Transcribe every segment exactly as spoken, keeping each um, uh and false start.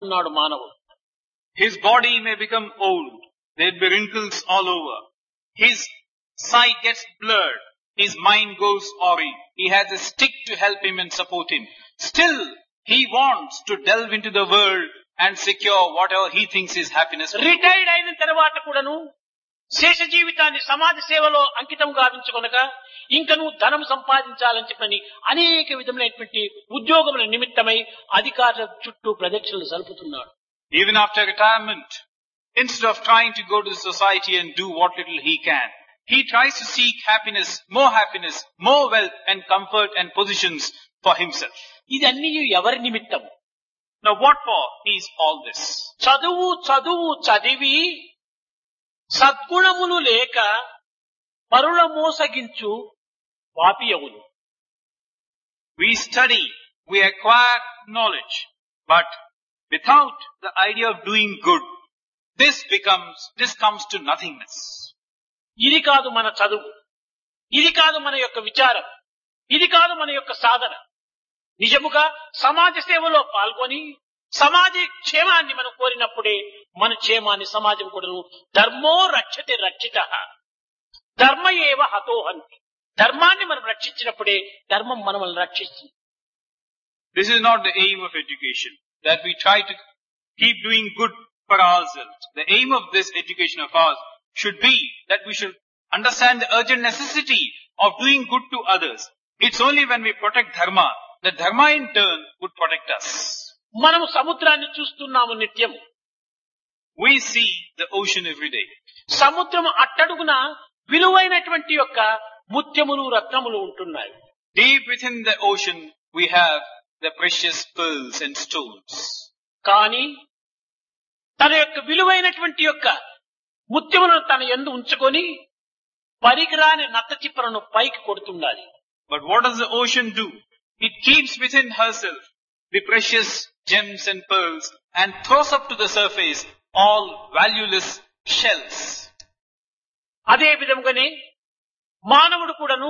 ఉన్నాడు మానవుడు. His body may become old. There'll be wrinkles all over. His sight gets blurred. His mind goes awry. He has a stick to help him and support him. Still, he wants to delve into the world and secure whatever he thinks is happiness. Retired అయిన తర్వాత కూడాను శేష జీవితాన్ని సమాజ సేవలో అంకితం గావించుకొనక ఇంకను ధనం సంపాదించాలని చెప్పని అనేక విధములైనటువంటి ఉద్యోగముల నిమిత్తమై అధికారుల చుట్టూ ప్రదక్షిణలు జరుపుతున్నాడు. Even after retirement, instead of trying to go to the society and do what little he can, he tries to seek happiness, more happiness, more wealth and comfort and positions for himself. ఇదన్నీ ఎవరి నిమిత్తం? Now what for is all this? చదువు చదువు చదివి సద్గుణములు లేక పరుల మోసగించు పాపియవులు. We study, we acquire knowledge, but without the idea of doing good, this becomes, this comes to nothingness. ఇది కాదు మన చదువు, ఇది కాదు మన యొక్క విచారం, ఇది కాదు మన యొక్క సాధన. నిజముగా సమాజ సేవలో పాల్గొని సమాజ క్షేమాన్ని మనం కోరినప్పుడే మన క్షేమాన్ని సమాజం కూడా ధర్మో రక్షతే రక్షిత ధర్మ ఏవ హతోహంతి. ధర్మాన్ని మనం రక్షించినప్పుడే ధర్మం మనల్ని రక్షిస్తుంది. This is not the aim of education, that we try to keep doing good for ourselves. The aim of this education of ours should be that we should understand the urgent necessity of doing good to others. It's only when we protect dharma that dharma in turn would protect us. మనము సముద్రాన్ని చూస్తున్నాము నిత్యం. We see the ocean every day. సముద్రం అట్టడుగున విలువైనటువంటి యొక్క ముత్యములు రత్నములు ఉంటున్నాయి. Deep within the ocean we have the precious pearls and stones. కానీ తన యొక్క విలువైనటువంటి యొక్క ముత్యములను తన యందు ఉంచుకొని పరికిరాని నత్త చిప్పలను పైకి కొడుతుండాలి. But what does the ocean do? It keeps within herself the precious gems and pearls and throws up to the surface all valueless shells. అదే విధముగానే మానవుడు కూడాను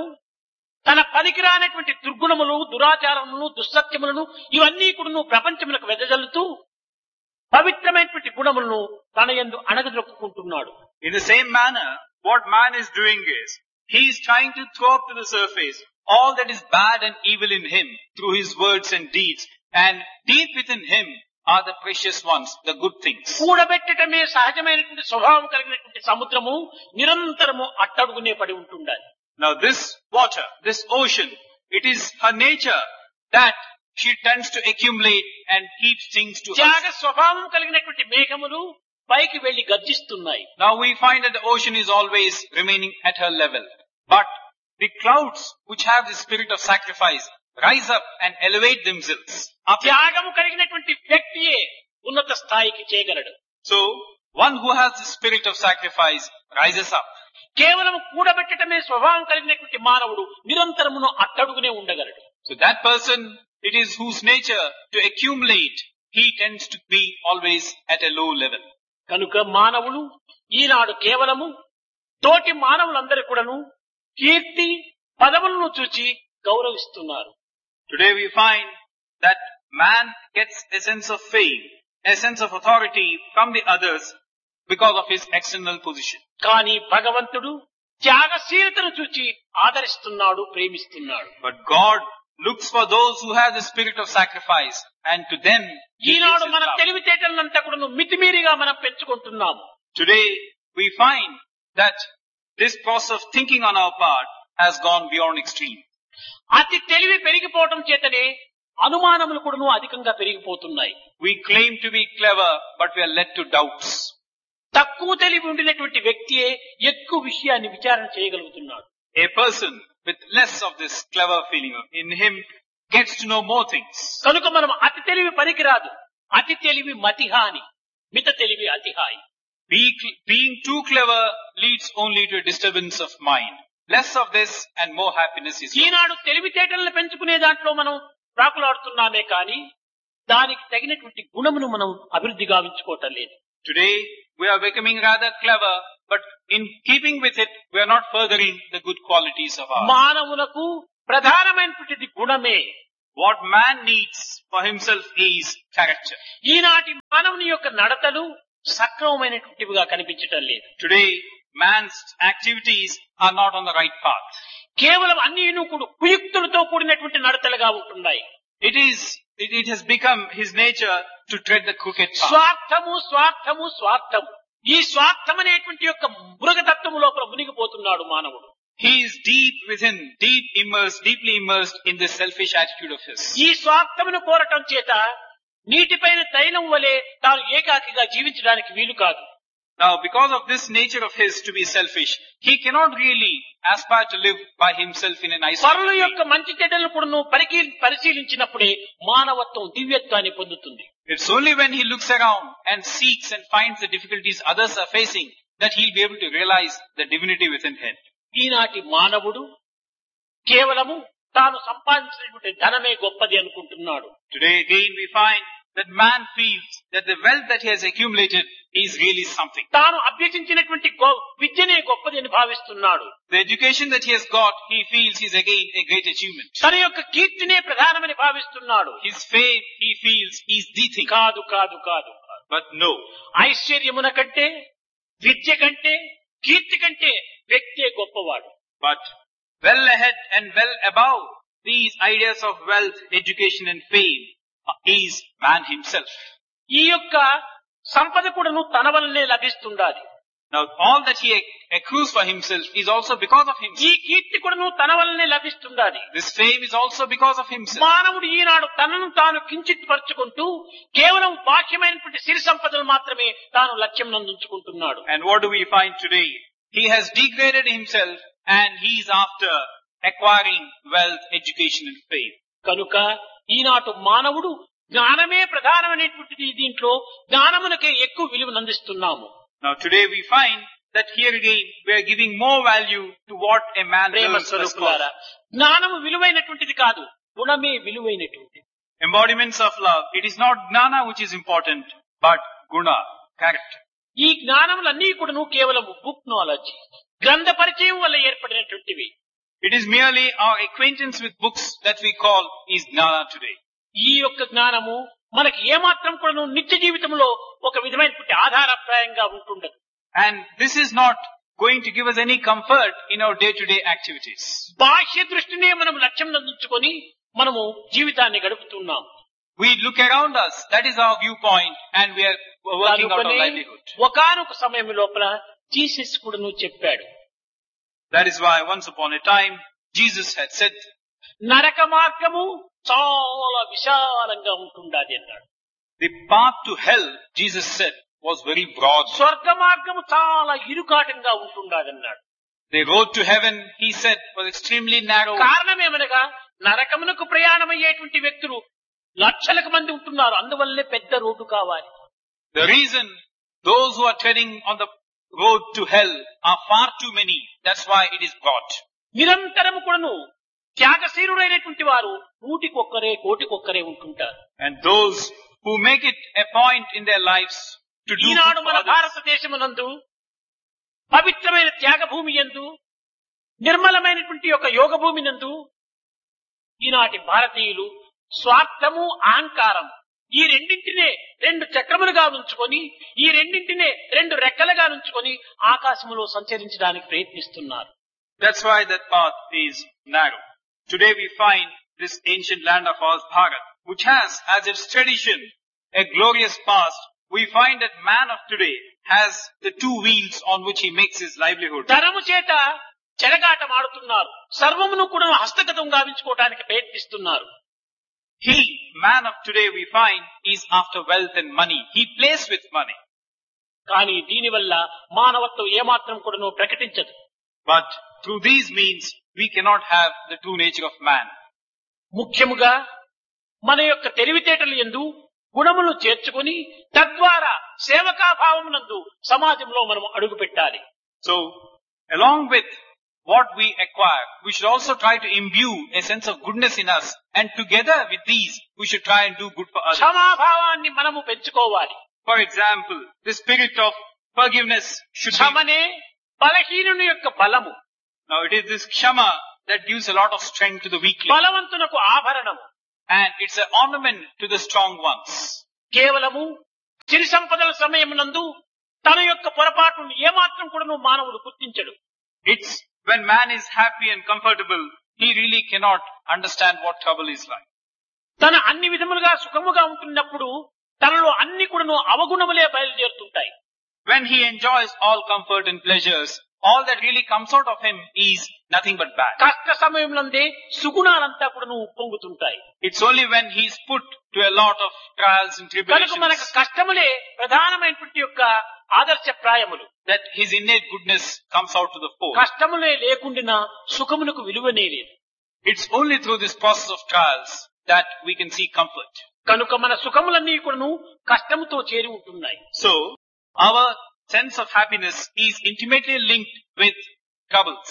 తన పనికిరానటువంటి దుర్గుణములు, దురాచారములను, దుస్సత్యములను ఇవన్నీ కూడాను ప్రపంచములకు వెదజల్లుతూ పవిత్రమైనటువంటి గుణములను తన యందు అణగదొక్కుంటున్నాడు. In the same manner, what man is doing is, he is trying to throw up to the surface all that is bad and evil in him through his words and deeds, and deep within him are the precious ones, the good things. కూడబెట్టడమే సహజమైనటువంటి స్వభావం కలిగినటువంటి సముద్రము నిరంతరము అట్టడుగునే పడి ఉంటుండాలి. Now this water, this ocean, it is her nature that she tends to accumulate and keeps things to Tyaga herself. స్వభావం కలిగినటువంటి మేఘములు పైకి వెళ్లి గర్జిస్తున్నాయి. Now we find that the ocean is always remaining at her level. But the clouds which have the spirit of sacrifice rise up and elevate themselves up. త్యాగము కలిగినటువంటి వ్యక్తియే ఉన్నత స్థాయికి చేయగలడు. So one who has the spirit of sacrifice rises up. కేవలం కూడబెట్టడమే స్వభావం కలిగినటువంటి మానవుడు నిరంతరమును అట్టడుగునే ఉండగలడు. So that person, it is whose nature to accumulate, he tends to be always at a low level. కనుక మానవులు ఈనాడు కేవలము తోటి మానవులందరూ కూడాను కీర్తి పదవులను చూచి గౌరవిస్తున్నారు. Today we find that man gets a sense of fame, a sense of authority from the others because of his external position. కానీ భగవంతుడు త్యాగశీలతను చూచి ఆదరిస్తున్నాడు, ప్రేమిస్తున్నాడు. But God looks for those who have the spirit of sacrifice, and to them he gives Eenadu his మన love. తెలివితేటలంతా కూడా మితిమీరిగా మనం పెంచుకుంటున్నాము. Today we find that this process of thinking on our part has gone beyond extreme. అతి తెలివి పెరిగిపోవటం చేతనే అనుమానములు కూడాను అధికంగా పెరిగిపోతున్నాయి. We claim to be clever, but we are led to doubts. తక్కువ తెలివి ఉండినటువంటి వ్యక్తియే ఎక్కువ విషయాన్ని విచారణ చేయగలుగుతున్నాడు. A person with less of this clever feeling in him gets to know more things. కనుక మనం అతి తెలివి పనికిరాదు. అతి తెలివి మతిహాని, మిత తెలివి అతిహాయి. Be- Being too clever leads only to a disturbance of mind. Less of this and more happiness is yours. ఈనాడు తెలివితేటలను పెంచుకునే దాంట్లో మనం ప్రాకులాడుతున్నామే కానీ దానికి తగినటువంటి గుణమును మనం అభివృద్ధి గావించుకోవటం లేదు. Today we are becoming rather clever, but in keeping with it, we are not furthering the good qualities of ours. మానవులకు ప్రధానమైనటువంటి గుణమే What man needs for himself is character. ఈనాటి మానవుని యొక్క నడతలు సక్రమమైనటువంటివిగా కనిపించటం లేదు. Today, man's activities are not on the right path. కేవలం అన్నిను కూడా కుయుక్తులతో కూడినటువంటి నడతలుగా ఉంటున్నాయి. It is, it, it has become his nature to tread the crooked path. స్వార్థము స్వార్థము స్వార్థము ఈ స్వార్థం అనేటువంటి యొక్క మృగతత్వము లోపల మునిగిపోతున్నాడు మానవుడు. He is deep within, deep immersed, deeply immersed in this selfish attitude of his. ఈ స్వార్థమును కోరటం చేత నీటిపైన తైలం వలె తాను ఏకాకిగా జీవించడానికి వీలు కాదు. Now, because of this nature of his to be selfish, he cannot really aspire to live by himself in an isolated పరుల way. యొక్క మంచి చెడ్డలను కూడా నువ్వు పరికీ పరిశీలించినప్పుడే మానవత్వం దివ్యత్వాన్ని పొందుతుంది. It's only when he looks around and seeks and finds the difficulties others are facing that he'll be able to realize the divinity within him. ఈనాటి మానవుడు కేవలము తాను సంపాదించినటువంటి ధనమే గొప్పది అనుకుంటున్నాడు. Today again we find that man feels that the wealth that he has accumulated is really something. తాను అభ్యసించినటువంటి గొ- విద్యనే గొప్పది అని భావిస్తున్నాడు. The education that he has got, he feels is again a great achievement. తన యొక్క కీర్తినే ప్రధానమని భావిస్తున్నాడు. His fame, he feels, is the thing. కాదు కాదు కాదు కాదు. But no. ఐశ్వర్యమున కంటే విద్య కంటే కీర్తి కంటే వ్యక్తే గొప్పవాడు. But well ahead and well above these ideas of wealth, education and fame is man himself. ఈ యొక్క సంపద కూడాను తన వల్లనే లభిస్తుండాలి. Now all that he accrues for himself is also because of ఈ himself. కీర్తి కూడాను తన వల్లనే లభిస్తుండాలి. This fame is also because of himself. మానవుడు ఈనాడు తనను తాను కించిత్ పరుచుకుంటూ కేవలం బాహ్యమైనటువంటి సిరి సంపదలు మాత్రమే తాను లక్ష్యం నందుంచుకుంటున్నాడు. And what do we find today? He has degraded himself and he is after acquiring wealth, education and fame. కనుక ఈనాటి మానవుడు జ్ఞానమే ప్రధానమైనటువంటిది. దీంట్లో జ్ఞానమునకే ఎక్కువ విలువనందిస్తున్నాము. Now today we find that here again we are giving more value to what a man Prema learns as స్వరూపులారా, జ్ఞానము విలువైనటువంటిది కాదు, గుణమే విలువైనటువంటిది. embodiments of love. It is not gnana which is important, but guna, character. ఈ జ్ఞానములన్నీ కూడాను కేవలం book knowledge, గ్రంథ పరిచయం వల్ల ఏర్పడినటువంటివి. It is merely our acquaintance with books that we call is gnana today. ఈ యొక్క జ్ఞానము మనకి ఏమాత్రం కూడాను నిత్య జీవితంలో ఒక విధమైనటువంటి ఆధారప్రాయంగా ఉంటుండదు. And this is not going to give us any comfort in our day-to-day activities. బాహ్య దృష్టినే మనం లక్ష్యం నందుకొని మనము జీవితాన్ని గడుపుతున్నాం. We look around us, that is our viewpoint, and we are working out our livelihood. ఒకానొక సమయం లోపల జీసస్ కూడాను చెప్పాడు, That is why once upon a time, Jesus had said, నరక మార్గము చాలా విశాలంగా ఉంటుండాది అన్నాడు. the path to hell, Jesus said, was very broad. స్వర్గ మార్గము చాలా ఇరుకాటంగా ఉంటుండాది అన్నాడు. The road to heaven, he said, was extremely narrow. కారణమేమనగా నరకమునకు ప్రయాణమయ్యేటువంటి వ్యక్తులు లక్షలకు మంది ఉంటున్నారు. అందువల్లే పెద్ద రోడ్డు కావాలి. The reason those who are treading on the road to hell are far too many. That's why it is broad. నిరంతరము కూడాను త్యాగశీలుడైనటువంటి వారు నూటికొక్కరే కోటికొక్కరే ఉంటుంటారు. And those who make it a point in their lives to do Eenadu good మన for others. భారతదేశమునందు పవిత్రమైన త్యాగ భూమి యందు, నిర్మలమైనటువంటి యొక్క యోగ భూమి నందు ఈనాటి భారతీయులు స్వార్థము అహంకారం ఈ రెండింటినే రెండు చక్రములుగా ఉంచుకొని, ఈ రెండింటినే రెండు రెక్కలుగా ఉంచుకొని ఆకాశములో సంచరించడానికి ప్రయత్నిస్తున్నారు. That's why that path is narrow. Today we find this ancient land of ours, Bharat, which has as its tradition a glorious past. We find that man of today has the two wheels on which he makes his livelihood. ధనము చేత చెరగాటం ఆడుతున్నారు. సర్వమును కూడా హస్తగతం గావించుకోవడానికి ప్రయత్నిస్తున్నారు. He, man of today, we find, is after wealth and money. He plays with money. కానీ దీనివల్ల మానవత్వం ఏమాత్రం కూడా ప్రకటించదు. But through these means, we cannot have the true nature of man. ముఖ్యముగా మన యొక్క తెలివితేటలు యందు గుణములు చేర్చుకొని తద్వారా సేవకాభావమునందు సమాజంలో మనం అడుగు పెట్టాలి. So, along with what we acquire, we should also try to imbue a sense of goodness in us, and together with these, we should try and do good for others. క్షమాభావాన్ని మనము పెంచుకోవాలి. For example, the spirit of forgiveness should be... క్షమనే బలహీనుని యొక్క బలము. Now it is this kshama that gives a lot of strength to the weakling. బలవంతునకు ఆభరణము. and it's an ornament to the strong ones. కేవలము సిరి సంపదల సమయమునందు తన యొక్క పొరపాటును ఏమాత్రం కూడా మానవుడు గుర్తించడు. It's when man is happy and comfortable, he really cannot understand what trouble is like. తన అన్ని విధములుగా సుఖముగా ఉంటున్నప్పుడు తనలో అన్ని కూడాను అవగుణములే బయలుదేరుతుంటాయి. When he enjoys all comfort and pleasures, all that really comes out of him is nothing but bad. కష్ట సమయంలోనే సుగుణాలంతా కూడాను ఉప్పొంగుతుంటాయి. It's only when he's put to a lot of trials and కనుక tribulations మనకు కష్టములే ప్రధానమైనటువంటి యొక్క ఆదర్శప్రాయములు. that his innate goodness comes out to the fore. కష్టములే లేకుండా సుఖమునకు విలువనే లేదు. It's only through this process of trials that we can see comfort. కనుక మన సుఖములన్నీ కూడాను కష్టముతో చేరి ఉంటున్నాయి. So, our sense of happiness is intimately linked with troubles.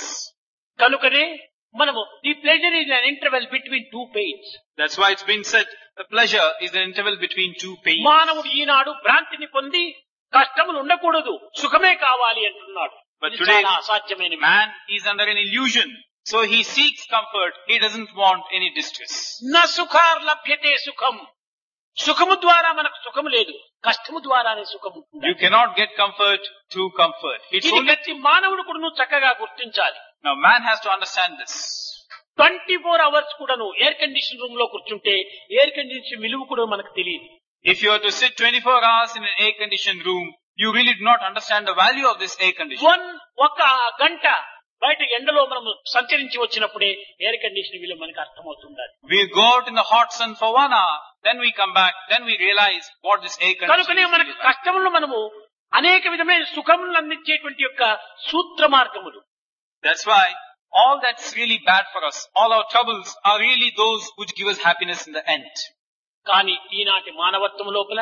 కనుకనే మనము the pleasure is an interval between two pains. That's why it's been said, the pleasure is an interval between two pains. మానవుడు ఈనాడు భ్రాంతిని పొంది కష్టములు ఉండకూడదు, సుఖమే కావాలి అంటున్నాడు. But ఇది today, చాలా అసాధ్యమైన విషయం. man is under an illusion. So he seeks comfort. He doesn't want any distress. న సుఖార్ లభ్యతే సుఖం. సుఖము ద్వారా మనకు సుఖము లేదు, కష్టము ద్వారానే సుఖం ఉంటుంది. You cannot get comfort through comfort. It's ఇది only, ప్రతి మానవుడు కూడా నువ్వు చక్కగా గుర్తించాలి. now man has to understand this. Twenty four hours కూడాను ఎయిర్ కండిషన్ రూమ్ లో కూర్చుంటే ఎయిర్ కండిషన్ విలువ కూడా మనకు తెలియదు. If you are to sit twenty-four hours in an air conditioned room, you really do not understand the value of this air condition. One ఒక గంట బయట ఎండలో మనం సంచరించి వచ్చినప్పుడే ఎయిర్ కండిషన్ విలువ మనకు అర్థమవుతుంది. We go out in the hot sun for one hour, then we come back, then we realize what this air కనుకనే conditioning మనకు is like. కష్టములను మనము అనేక విధమైన సుఖములను అందించేటువంటి యొక్క సూత్ర మార్గములు. That's why all that's really bad for us, all our troubles are really those which give us happiness in the end. కానీ ఈనాటి మానవత్వం లోపల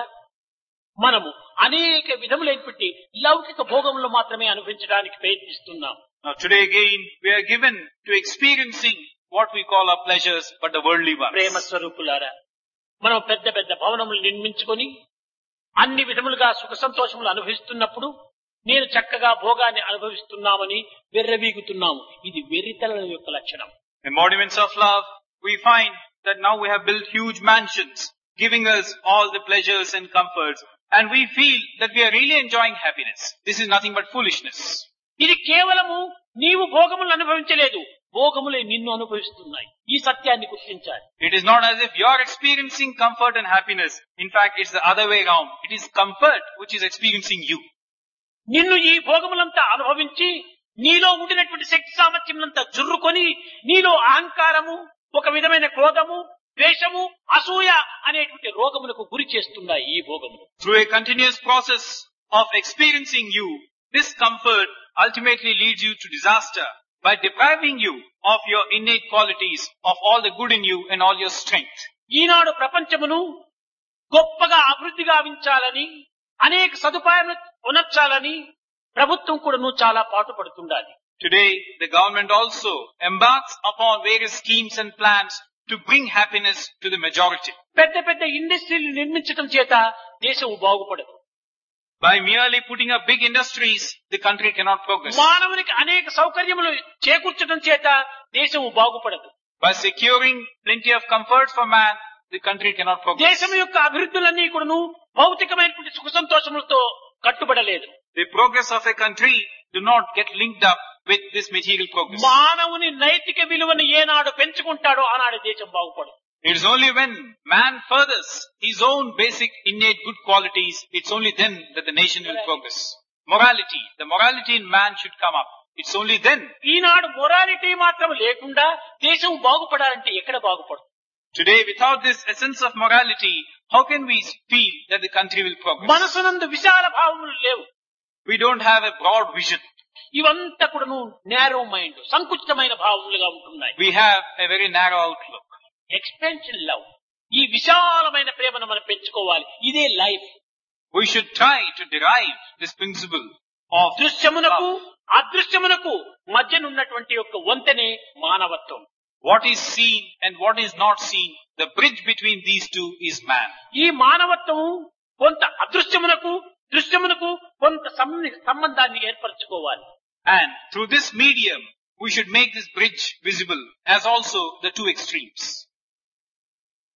మనము అనేక విధములైనటువంటి లౌకిక భోగములు మాత్రమే అనుభవించడానికి ప్రయత్నిస్తున్నాం. Now today again, we are given to experiencing what we call our pleasures, but the worldly Prema ones. స్వరూపులారా, మనం పెద్ద పెద్ద భవనములు నిర్మించుకొని అన్ని విధములుగా సుఖ సంతోషములు అనుభవిస్తున్నప్పుడు నేను చక్కగా భోగాన్ని అనుభవిస్తున్నామని వెర్రవీగుతున్నాము. ఇది వెర్రితనం యొక్క లక్షణం. Embodiments of love, we find that now we have built huge mansions, giving us all the pleasures and comforts, and we feel that we are really enjoying happiness. This is nothing but foolishness. ఇది కేవలము నీవు భోగములు అనుభవించలేదు, భోగములే నిన్ను అనుభవిస్తున్నాయి. ఈ సత్యాన్ని గుర్తించాలి. It is not as if you are experiencing comfort and happiness. In fact, it's the other way around. It is comfort which is experiencing you. నిన్ను ఈ భోగములంతా అనుభవించి నీలో ఉండినటువంటి శక్తి సామర్థ్యములంతా జుర్రుకొని నీలో అహంకారము, ఒక విధమైన క్రోధము, ద్వేషము, అసూయ అనేటువంటి రోగములకు గురి చేస్తున్నాయి ఈ భోగములు. Through a continuous process of experiencing you, this comfort ultimately leads you to disaster by depriving you of your innate qualities, of all the good in you and all your strength. ఈనాడు ప్రపంచమును గొప్పగా అభివృద్ధి గావించాలని, అనేక సదుపాయాలు ఉనర్చాలని ప్రభుత్వం కూడాను చాలా పాటుపడుతుండాలి. Today, the government also embarks upon various schemes and plans to bring happiness to the majority. పెద్ద పెద్ద ఇండస్ట్రీలు నిర్మించడం చేత దేశం బాగుపడదు. By merely putting up big industries, the country cannot progress. మానవునికి అనేక సౌకర్యములు చేకూర్చడం చేత దేశం బాగుపడదు. By securing plenty of comforts for man, the country cannot progress. దేశం యొక్క అభివృద్ధులన్నీ కూడాను భౌతికమైనటువంటి సుఖ సంతోషములతో కట్టుబడలేదు. The progress of a country do not get linked up with this material progress. మానవుని నైతిక విలువను ఏనాడు పెంచుకుంటాడో ఆనాడు దేశం బాగుపడదు. It is only when man furthers his own basic innate good qualities, it's only then that the nation will progress. Morality, the morality in man should come up. It's only then. Eenadu morality మాత్రం లేకుండా దేశం బాగుపడాలంటే ఎక్కడ బాగుపడదు? Today, without this essence of morality, how can we feel that the country will progress? మనసునందు విశాల భావములు లేవు. We don't have a broad vision. ఇవంతా కూడాను narrow mind, సంకుచితమైన భావములుగా ఉంటున్నాయి. We have a very narrow outlook. Expansion love, ఈ విశాలమైన ప్రేమను మనం పెంచుకోవాలి. ఇదే life. We should try to derive this principle of దృశ్యమునకు love. అదృశ్యమునకు మధ్యనున్నటువంటి యొక్క వంతెనే మానవత్వం. What is seen and what is not seen, the bridge between these two is man. ఈ మానవత్వం కొంత అదృశ్యమునకు దృశ్యమునకు కొంత సంబంధ- సంబంధాన్ని ఏర్పరచుకోవాలి. And through this medium, we should make this bridge visible as also the two extremes.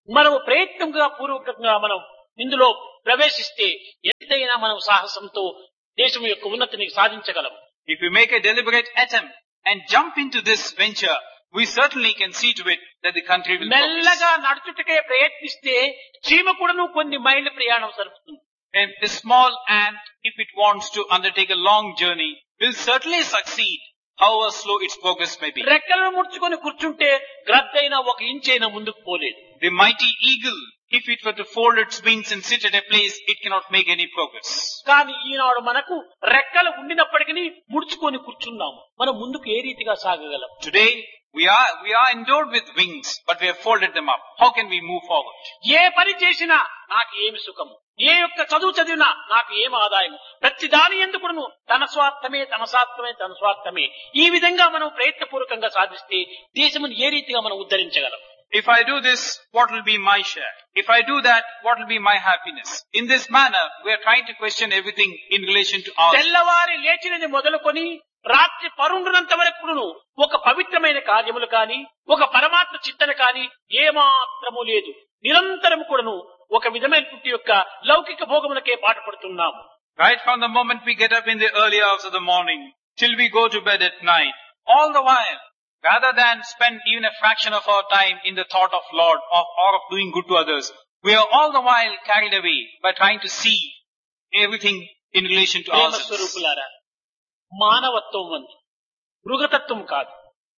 మనము ప్రయత్నంగా పూర్వకంగా మనం ఇందులో ప్రవేశిస్తే ఎంతైనా మనం సాహసంతో దేశం యొక్క ఉన్నతిని సాధించగలం. If we make a deliberate attempt and jump into this venture, we certainly can see to it that the country will progress. మెల్లగా నడుచుటకే ప్రయత్నిస్తే చీమ కూడాను కొన్ని మైళ్ళ ప్రయాణం సరుపుతుంది. And a small ant, if it wants to undertake a long journey, will certainly succeed, however slow its progress may be. రెక్కలను ముడుచుకొని కూర్చుంటే గ్రద్దైనా ఒక ఇంచైనా ముందుకు పోలేదు. The mighty eagle, if it were to fold its wings and sit at a place, it cannot make any progress. కానీ ఈనాడు మనకు రెక్కలు ఉండినప్పటికీ ముడుచుకొని కూర్చున్నాము. మనం ముందుకు ఏ రీతిగా సాగగలం? Today, we are, we are endowed with wings, but we have folded them up. How can we move forward? ఏ పని చేసినా నాకు ఏమి సుఖము, ఏ యొక్క చదువు చదివినా నాకు ఏమి ఆదాయము, ప్రతి దాని ఎందుకును తన స్వార్థమే తన స్వార్థమే తన స్వార్థమే. ఈ విధంగా మనం ప్రయత్నపూర్వకంగా సాధిస్తే దేశమును ఏ రీతిగా మనం ఉద్ధరించగలం? If I do this, what will be my share? If I do that, what will be my happiness? In this manner, we are trying to question everything in relation to ours. తెల్లవారి లేచినది మొదలుకొని రాత్రి పరుండునంత వరకును ఒక పవిత్రమైన కార్యములు కాని ఒక పరమాత్మ చింతన కాని ఏమాత్రము లేదు. నిరంతరము కూడాను ఒక విధమైనటువంటి యొక్క లౌకిక భోగములకే పాటుపడుతున్నాము. Right from the moment we get up in the early hours of the morning, till we go to bed at night, all the while, rather than spend even a fraction of our time in the thought of Lord or, or of doing good to others, we are all the while carried away by trying to see everything in relation to Prema ourselves. స్వరూపులారా, మానవత్వం ఉంది, మృగతత్వం కాదు.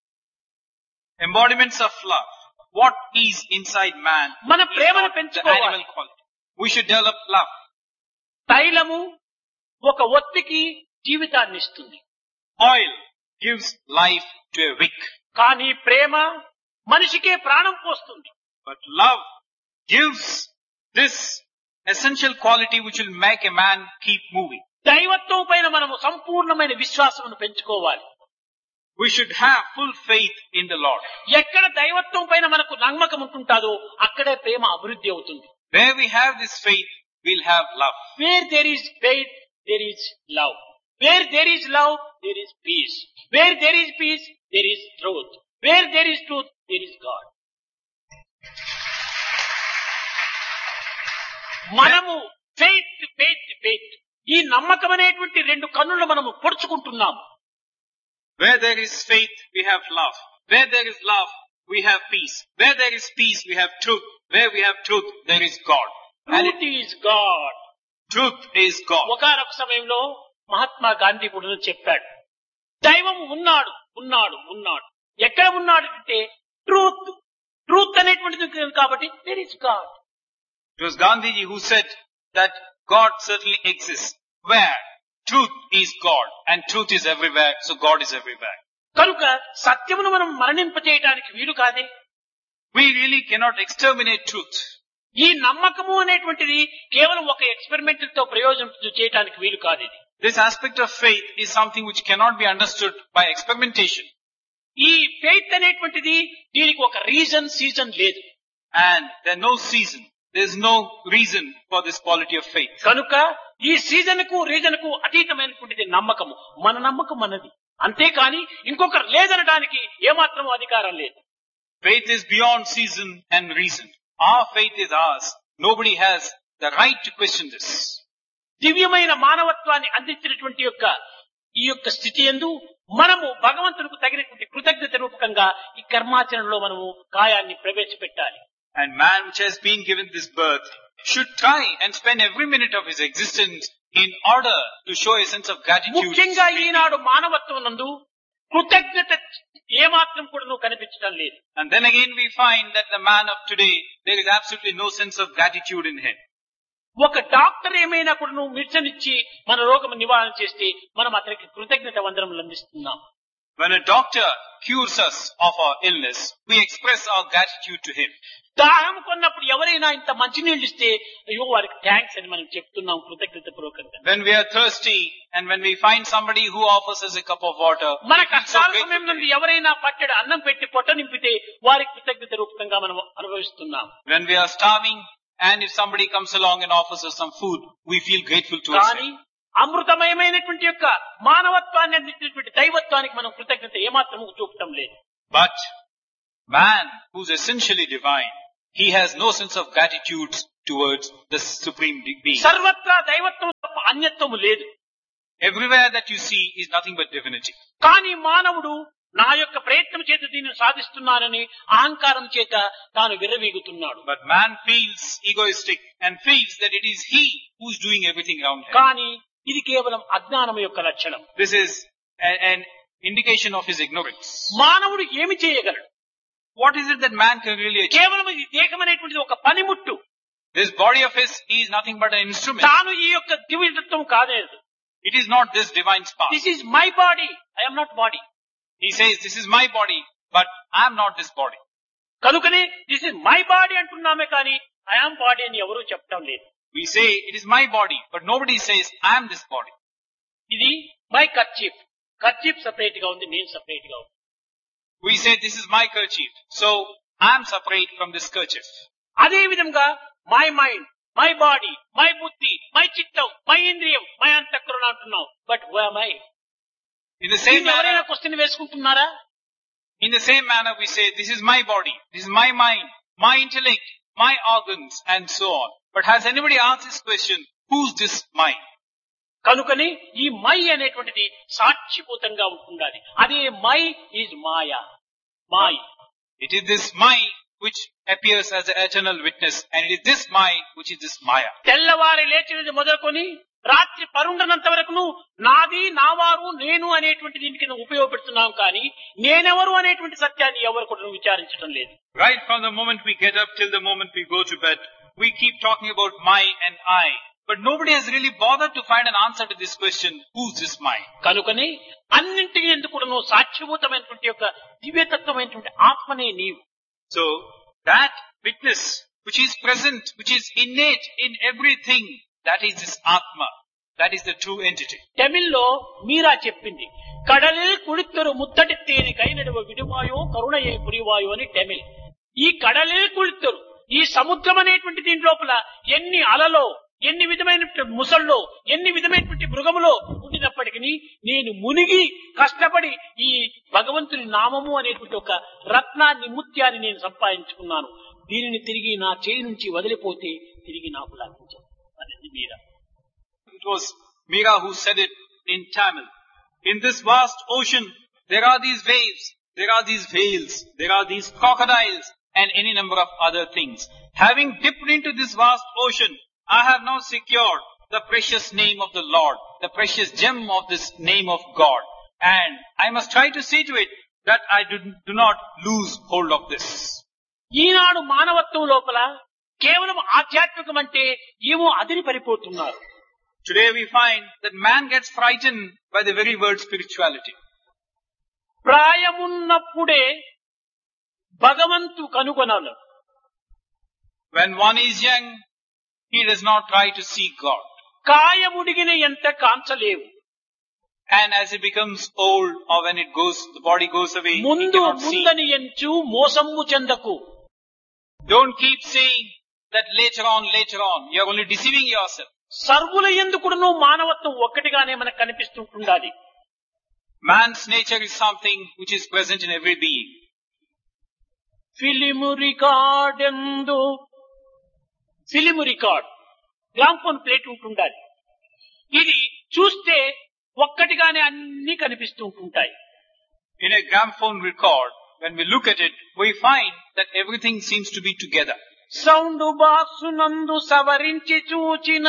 Embodiments of love. What is inside man మన is ప్రేమను not the పెంచుకోవాలి. animal quality. We should develop love. తైలము ఒక ఒత్తికి జీవితాన్ని ఇస్తుంది. Oil gives life to a wick. కానీ ప్రేమ మనిషికే ప్రాణం పోస్తుంది. But love gives this essential quality which will make a man keep moving. దైవత్వం పైన మనము సంపూర్ణమైన విశ్వాసమును పెంచుకోవాలి. We should have full faith in the Lord. ఎక్కడ దైవత్వం పైన మనకు నమ్మకం ఉంటుంటాదో అక్కడే ప్రేమ అభివృద్ధి అవుతుంది. Where we have this faith, we'll have love. Where there is faith, there is love. Where there is love, there is peace. Where there is peace, there is truth. Where there is truth, there is God. మనము faith faith faith ఈ నమ్మకం అనేటువంటి రెండు కన్నులు మనము పొడుచుకుంటున్నాము. Where there is faith, we have love. Where there is love, we have peace. Where there is peace, we have truth. Where we have truth, there is God. And Truth is God. truth is God. ఒకనొక సమయంలో మహాత్మా గాంధీ కూడా చెప్పాడు, దైవం ఉన్నాడు ఉన్నాడు ఉన్నాడు. ఎక్కడ ఉన్నాడు అంటే ట్రూత్ ట్రూత్ అనేటువంటిది కాబట్టి there is God. It was Gandhiji who said that God certainly exists. Where truth is God and truth is everywhere, so God is everywhere. కనుక సత్యమును మనం మరణింపచేయడానికి వీలు కాదే. We really cannot exterminate truth. ఈ నమ్మకము అనేటువంటిది కేవలం ఒక ఎక్స్పెరిమెంట్ తో ప్రయోజనం చేయడానికి వీలు కాదు. ఇది This aspect of faith is something which cannot be understood by experimentation. ఈ ఫెయిత్ అనేటువంటిది దీనికి ఒక రీజన్ సీజన్ లేదు. And there is no season. There is no reason for this quality of faith. కనుక ఈ సీజన్ కు రీజన్ కు అతీతమైనటువంటిది నమ్మకము. మన నమ్మకం మనది, అంతేకాని ఇంకొకరు లేదనడానికి ఏమాత్రం అధికారం లేదు. Faith is beyond season and reason. Our faith is ours. Nobody has the right to question this. దివ్యమైన మానవత్వాన్ని అందించినటువంటి యొక్క ఈ యొక్క స్థితి యందు మనము భగవంతునికి తగినటువంటి కృతజ్ఞత రూపకంగా ఈ కర్మాచరణలో మనము కాయాన్ని ప్రవేశపెట్టాలి. And man which has been given this birth should try and spend every minute of his existence in order to show a sense of gratitude. ముఖ్యంగా ఈనాడు మానవత్వం నందు కృతజ్ఞత ఏమాత్రం కూడా కనిపించడం లేదు. And then again we find that the man of today, there is absolutely no sense of gratitude in him. ఒక doctor ఏమైనా కూడా నువ్వు మెడిసిన్ ఇచ్చి మన రోగం నివారణ చేస్తే మనం అతనికి కృతజ్ఞత వందనములు అందిస్తున్నాం. When a doctor cures us of our illness, we express our gratitude to him. దాహం కొన్నప్పుడు ఎవరైనా ఇంత మంచినీళ్ళు ఇస్తే అయ్యో వారికి థ్యాంక్స్ అని మనం చెప్తున్నాం కృతజ్ఞత పూర్వకంగా. When we are thirsty and when we find somebody who offers us a cup of water, మన we feel so కష్టాల grateful సమయం to నుండి him. ఎవరైనా పట్టెడు అన్నం పెట్టి పొట్ట నింపితే వారికి కృతజ్ఞత రూపకంగా మనం అనుభవిస్తున్నాం. When we are starving and if somebody comes along and offers us some food, we feel grateful towards కానీ him. అమృతమయమైనటువంటి యొక్క మానవత్వాన్ని అందించినటువంటి దైవత్వానికి మనం కృతజ్ఞత ఏమాత్రము చూపటం లేదు. But man, who's essentially divine, he has no sense of gratitude towards the supreme being. సర్వత్రా దైవత్వం తప్ప అన్యత్వము లేదు. Everywhere that you see is nothing but divinity. కానీ మానవుడు నా యొక్క ప్రయత్నం చేత దీన్ని సాధిస్తున్నానని అహంకారం చేత తాను విర్రవీగుతున్నాడు. But man feels egoistic and feels that it is he who's doing everything around him. కానీ ఇది కేవలం అజ్ఞానం యొక్క లక్షణం. This is a- an indication of his ignorance. మానవుడు ఏమి చేయగలడు? What is it that man can really achieve? కేవలం ఈ దేహం అనేటువంటిది ఒక పనిముట్టు. This body of his, he is nothing but an instrument. తాను ఈ యొక్క దివ్యత్వం కాలేదు. It is not this divine spark. This is my body, I am not body. He says, this is my body, but I am not this body. కనుకనే this is my body అంటున్నామే కానీ I am body అని ఎవరూ చెప్పడం లేదు. We say, it is my body, but nobody says, I am this body. ఇది my kerchief. Kerchief separate గా ఉంది, నేను సపరేట్ గా ఉంది. We say, this is my kerchief, so I am separate from this kerchief. అదే విధంగా my mind, my body, my బుద్ధి, my చిత్తం, మై ఇంద్రియం, మై అంతఃకరణ అంటున్నాం. But who am I? In the same ఎవరైనా manner, question వేసుకుంటున్నారా? in the same manner we say, this is my body, this is my mind, my intellect, my organs, and so on. But has anybody asked this question, who's this mind? కనుకని ఈ my అనేటువంటిది సాక్షిభూతంగా ఉంటుండాలి. అదే my is మాయా. మాయ్. It is this mind which appears as the eternal witness, and it is this mind which is this Maya. తెల్లవారి లేచినది మొదలుకొని రాత్రి పరుండనంత వరకును నాది, నావారు, నేను అనేటువంటి దీనికి ఉపయోగపెడుతున్నాం కానీ నేనెవరు అనేటువంటి సత్యాన్ని ఎవరు కూడా విచారించడం లేదు. Right from the moment we get up till the moment we go to bed, we keep talking about my and I. But nobody has really bothered to find an answer to this question, who's this mind? కనుకని అన్నింటికి ఎందుకు సాక్షిభూతమైనటువంటి యొక్క దివ్యతత్వమైనటువంటి ఆత్మనే నీవు. So that witness which is present, which is innate in everything, that is this Atma. That is the true entity. తమిళ్లో మీరా చెప్పింది, కడలిల్ కుళిత్తరు ముత్తటి తేని కైనడువ విడువాయో కరుణయే పురివాయో అని తమిళ్. ఈ కడలిల్ కుళిత్తరు, ఈ సముద్రం అనేటువంటి దీని లోపల ఎన్ని అలలో, ఎన్ని విధమైనటువంటి ముసల్లో, ఎన్ని విధమైనటువంటి మృగములో ఉండినప్పటికీ నేను మునిగి కష్టపడి ఈ భగవంతుని నామము అనేటువంటి ఒక రత్నాన్ని, ముత్యాన్ని నేను సంపాదించుకున్నాను. దీనిని తిరిగి నా చేయి నుంచి వదిలిపోతే తిరిగి నాకు లభించదు అనేది మీరా. It was Mira who said it in Tamil. In this vast ocean, there are these waves, there are these whales, there are these crocodiles, and any number of other things. Having dipped into this vast ocean, I have now secured the precious name of the Lord, the precious gem of this name of God. And I must try to see to it that I do, do not lose hold of this. ఈనాడు మానవత్వం లోపల కేవలం ఆధ్యాత్మికం అంటే ఏమో అదిరి పడిపోతున్నారు. Today we find that man gets frightened by the very word spirituality. ప్రాయమున్నప్పుడే భగవంతు కనుగొనలు. When one is young, he does not try to seek God. కాయముడిగిన ఎంత కాంచలేవు. And as he becomes old or when it goes, the body goes away, he ముందు cannot see. ముందని ఎంచు మోసమ్ము చెందకు. Don't keep saying that later on, later on. You're only deceiving yourself. సర్వుల ఎందుకును మానవత్వం ఒక్కటిగానే మనకు కనిపిస్తుంటుండాలి. Man's nature is something which is present in every being. Film record ఎందు, film record gramophone plate ఉంటుండాలి. ఇది చూస్తే ఒక్కటిగానే అన్ని కనిపిస్తూ ఉంటుంటాయి. In a gramophone record, when we look at it, we find that everything seems to be together. Sound box నందు సవరించి చూచిన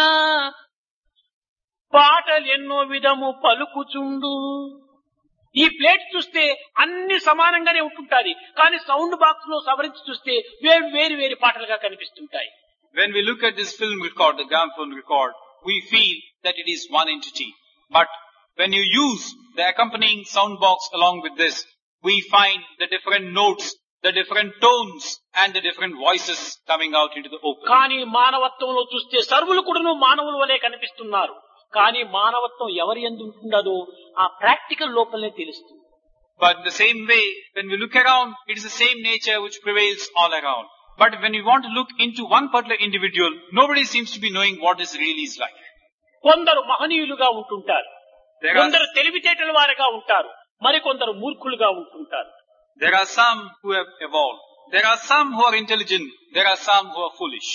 పాటలు ఎన్నో విధము పలుకుచుండు. ఈ ప్లేట్ చూస్తే అన్ని సమానంగానే ఉంటుంటాయి, కానీ సౌండ్ బాక్స్ లో సవరించి చూస్తే వేరు వేరు వేరు పాటలుగా కనిపిస్తుంటాయి. When we look at this film record, the gramophone record, we feel that it is one entity. But when you use the accompanying sound box along with this, we find the different notes, the different tones, and the different voices coming out into the open. కానీ మానవత్వంలో చూస్తే సర్వులు కూడాను మానవుల వలె కనిపిస్తున్నారు. కానీ మానవత్వం ఎవరి యందు ఉంటుండదో ఆ ప్రాక్టికల్ లోపలనే తెలుస్తుంది. But in the same way, when we look around, it is the same nature which prevails all around. But when we want to look into one particular individual, nobody seems to be knowing what his really is like. కొందరు మహనీయులుగా ఉంటుంటారు, There are, కొందరు తెలివితేటల వారిగా ఉంటారు, మరికొందరు మూర్ఖులుగా ఉంటుంటారు. there are some who have evolved. There are some who are intelligent. There are some who are foolish.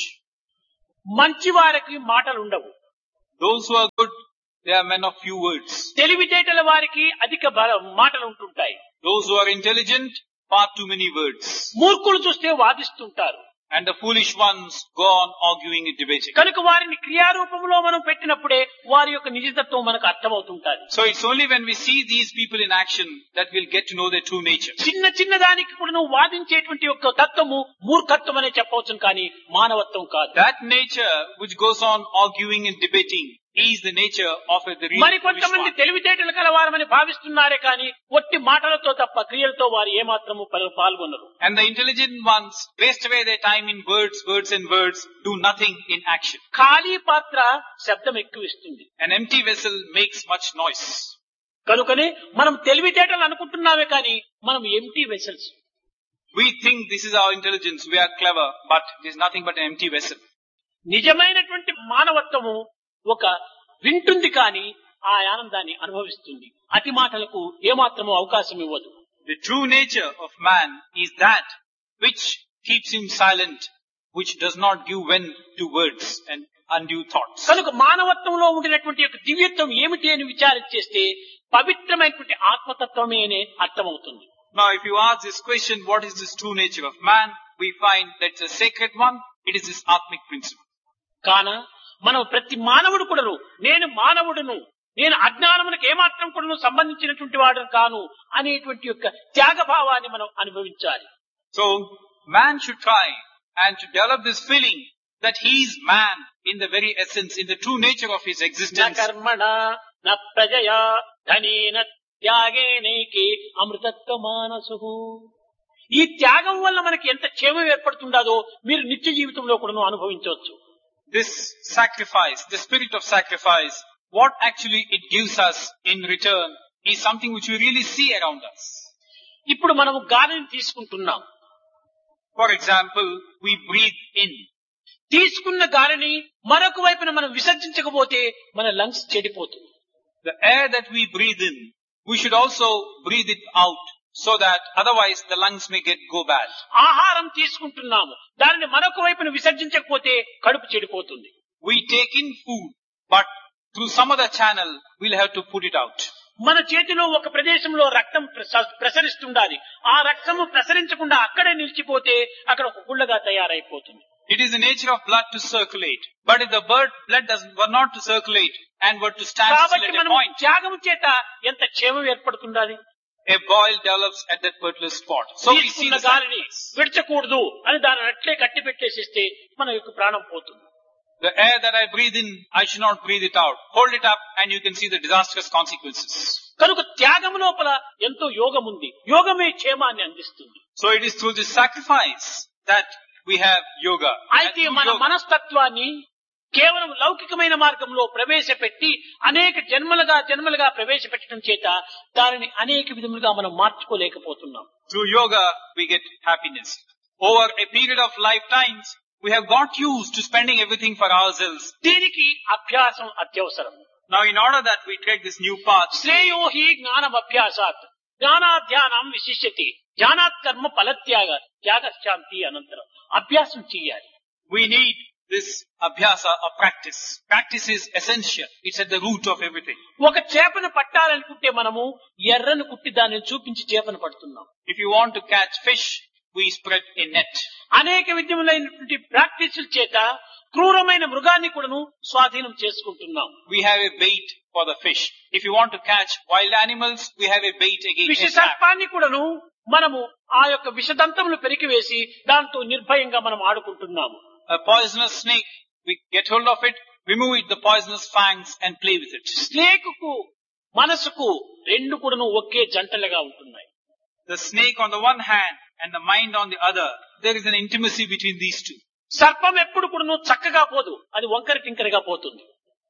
మంచి వారికి మాటలు ఉండవు. Those who are good, they are men of few words. తెలివితేటల వారికి అధిక బల- మాటలు ఉంటుంటాయి. Those who are intelligent, far too many words. మూర్ఖులు చూస్తే వాదిస్తుంటారు. And the foolish ones go on arguing and debating. కనుక వారిని క్రియారూపంలో మనం పెట్టినప్పుడే వారి యొక్క నిజతత్వం మనకు అర్థమవుతుంటాది. So it's only when we see these people in action that we'll get to know their true nature. చిన్న చిన్న దానికి కూడా నువ్వు వాదించేటువంటి యొక్క తత్వము మూర్ఖత్వం అనే చెప్పవచ్చు, కానీ మానవత్వం కాదు. That nature which goes on arguing and debating is the nature of a the real మరి foolish కొంతమంది one. తెలివితేటలు కలవారమని భావిస్తున్నారే కానీ ఒట్టి మాటలతో తప్ప క్రియలతో వారు ఏమాత్రము పలు- పాల్గొనరు. And the intelligent ones waste away their time in words, words and words, do nothing in action. ఖాళీ పాత్ర శబ్దం ఎక్కువ ఇస్తుంది. An empty vessel makes much noise. కనుకనే మనం తెలివితేటలు అనుకుంటున్నామే కానీ మనం empty vessels. We think this is our intelligence, we are clever, but it is nothing but an empty vessel. నిజమైనటువంటి మానవత్వము ఒక వింటుంది కానీ ఆ ఆనందాన్ని అనుభవిస్తుంది. అతి మాటలకు ఏమాత్రము అవకాశం ఇవ్వదు. The true nature of man is that which keeps him silent, which does not give vent to words and undue thoughts. కనుక మానవత్వంలో ఉండినటువంటి యొక్క దివ్యత్వం ఏమిటి అని విచారం చేస్తే పవిత్రమైనటువంటి ఆత్మతత్వమే అనే అర్థమవుతుంది. Now if you ask this question, what is this true nature of man? We find that it's a sacred one. It is this Atmic principle. కాన మనం ప్రతి మానవుడు కూడాను నేను మానవుడును, నేను అజ్ఞానమునకు ఏమాత్రం కూడాను సంబంధించినటువంటి వాడు కాను అనేటువంటి యొక్క త్యాగభావాన్ని మనం అనుభవించాలి. So man should try and to develop this feeling that he is man in the very essence, in the true nature of his న existence. కర్మణ న ప్రజయా ధనేన త్యాగేనైకే అమృతత్వ మానసు. ఈ త్యాగం వల్ల మనకి ఎంత క్షేమం ఏర్పడుతుండదో మీరు నిత్య జీవితంలో కూడాను అనుభవించవచ్చు. This sacrifice, the spirit of sacrifice, what actually it gives us in return is something which we really see around us. ఇప్పుడు మనము గాలిని తీసుకుంటున్నాం. For example, we breathe in. తీసుకున్న గాలిని మరొక వైపున మనం విసర్జించకపోతే మన లంగ్స్ చెడిపోతుంది. The air that we breathe in, we should also breathe it out so that otherwise the lungs may get go bad. ఆహారం తీసుకుంటున్నాము, దానిని మరొక వైపున విసర్జించకపోతే కడుపు చెడిపోతుంది. We take in food, but through some other channel we'll have to put it out. మన చేతిలో ఒక ప్రదేశంలో రక్తం ప్రస- ప్రసరిస్తుండాలి. ఆ రక్తము ప్రసరించకుండా అక్కడే నిలిచిపోతే అక్కడ ఒక గుళ్ళగా తయారైపోతుంది. It is the nature of blood to circulate, but if the blood, blood does, were not to circulate and were to stand still కాబట్టి at a మనం point, త్యాగం చేత ఎంత క్షేమం ఏర్పడుతుండాలి. a boil develops at that particular spot. So we see తీసుకున్న the గాలిని sacrifice. విడచకూడదు అని దాన్ని అట్లే కట్టి పెట్టేసిస్తే మన యొక్క ప్రాణం పోతుంది. The air that I breathe in, I should not breathe it out. Hold it up and you can see the disastrous consequences. కనుక త్యాగం లోపల ఎంతో యోగం ఉంది. యోగమే క్షేమాన్ని అందిస్తుంది. So it is through this sacrifice that we have yoga. And అయితే through మన yoga, మనస్తత్వాన్ని కేవలం లౌకికమైన మార్గంలో ప్రవేశపెట్టి అనేక జన్మలుగా జన్మలుగా ప్రవేశపెట్టడం చేత దానిని అనేక విధములుగా మనం మార్చుకోలేకపోతున్నాం. through yoga we get happiness. Over a period of lifetimes, we have got used to spending everything for ourselves. దీనికి అభ్యాసం అత్యవసరం. Now in order that we take this new path, శ్రేయో హి జ్ఞానం అభ్యాసాత్ జ్ఞానాధ్యానం విశిష్యతి జ్ఞానాత్ కర్మ ఫలత్యాగ త్యాగశాంతి అనంతరం. అభ్యాసం చేయాలి. we need this abhyasa or practice. Practice is essential. It's at the root of everything. ఒక చేపను పట్టాలనుకుంటే మనము ఎర్రను కుట్టి దానిని చూపించి చేపను పడుతున్నాం. If you want to catch fish, we spread a net. అనేక విధములైనటువంటి ప్రాక్టీసుల చేత క్రూరమైన మృగాన్ని కూడాను స్వాధీనం చేసుకుంటున్నాం. We have a bait for the fish. If you want to catch wild animals, we have a bait against విష a trap. సర్పాన్ని కూడాను మనము ఆ యొక్క విషదంతములు పెరికివేసి దాంతో నిర్భయంగా మనం ఆడుకుంటున్నాము. A poisonous snake, we get hold of it, remove it, the poisonous fangs and play with it. స్నేకుకు మనసుకు రెండు కూడాను ఒకే జంటలుగా ఉంటున్నాయి. The snake on the one hand and the mind on the other, there is an intimacy between these two. సర్పం ఎప్పుడు కూడాను చక్కగా పోదు, అది వంకర టింకరగా పోతుంది.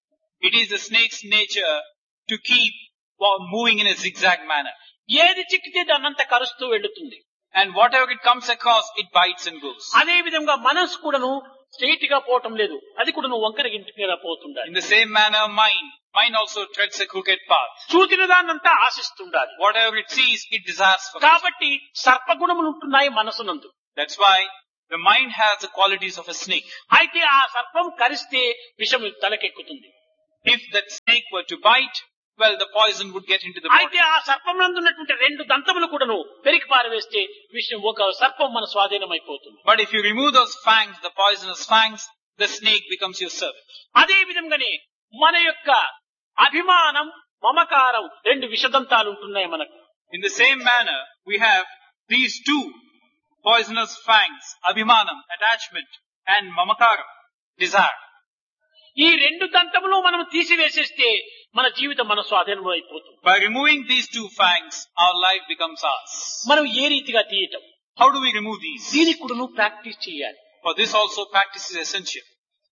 It is the snake's nature to keep while moving in a zigzag manner. ఏది చిక్కితే దాన్నంతా కరుస్తూ వెళ్తుంది. And whatever it comes across, it bites and goes. అదే విధంగా మనసు కూడాను స్ట్రైట్ గా పోవటం లేదు, అది కూడాను వంకర గింటిగా పోతుండాలి. In the same manner, mind, mind also treads a crooked path. చూచిన దాన్నంతా ఆశిస్తుండాలి. Whatever it sees, it desires for it. కాబట్టి సర్పగుణములు ఉంటున్నాయి మనసునందు. That's why the mind has the qualities of a snake. అయితే ఆ సర్పం కరిస్తే విషం తలకెక్కుతుంది. If that snake were to bite, well, the poison would get into the అయితే body. ఆ సర్పం నందున్నటువంటి రెండు దంతములు కూడాను పెరికి పారవేస్తే విషం ఒక సర్పం మన స్వాధీనం అయిపోతుంది. But if you remove those fangs, the poisonous fangs, the snake becomes your servant. అదే విధంగానే మన యొక్క అభిమానం, మమకారం రెండు విషదంతాలు ఉంటున్నాయి మనకు. In the same manner, we have these two poisonous fangs, abhimanam, attachment, and mamakaram, desire. ఈ రెండు దంతములు మనం తీసివేసేస్తే మన జీవితం మన స్వాధీనంలో అయిపోతుంది. By removing these two fangs, our life becomes ours. మనం ఏ రీతిగా తీయటం, How do we remove these? దీనికి కూడా నువ్వు ప్రాక్టీస్ చేయాలి. For this also practice is essential.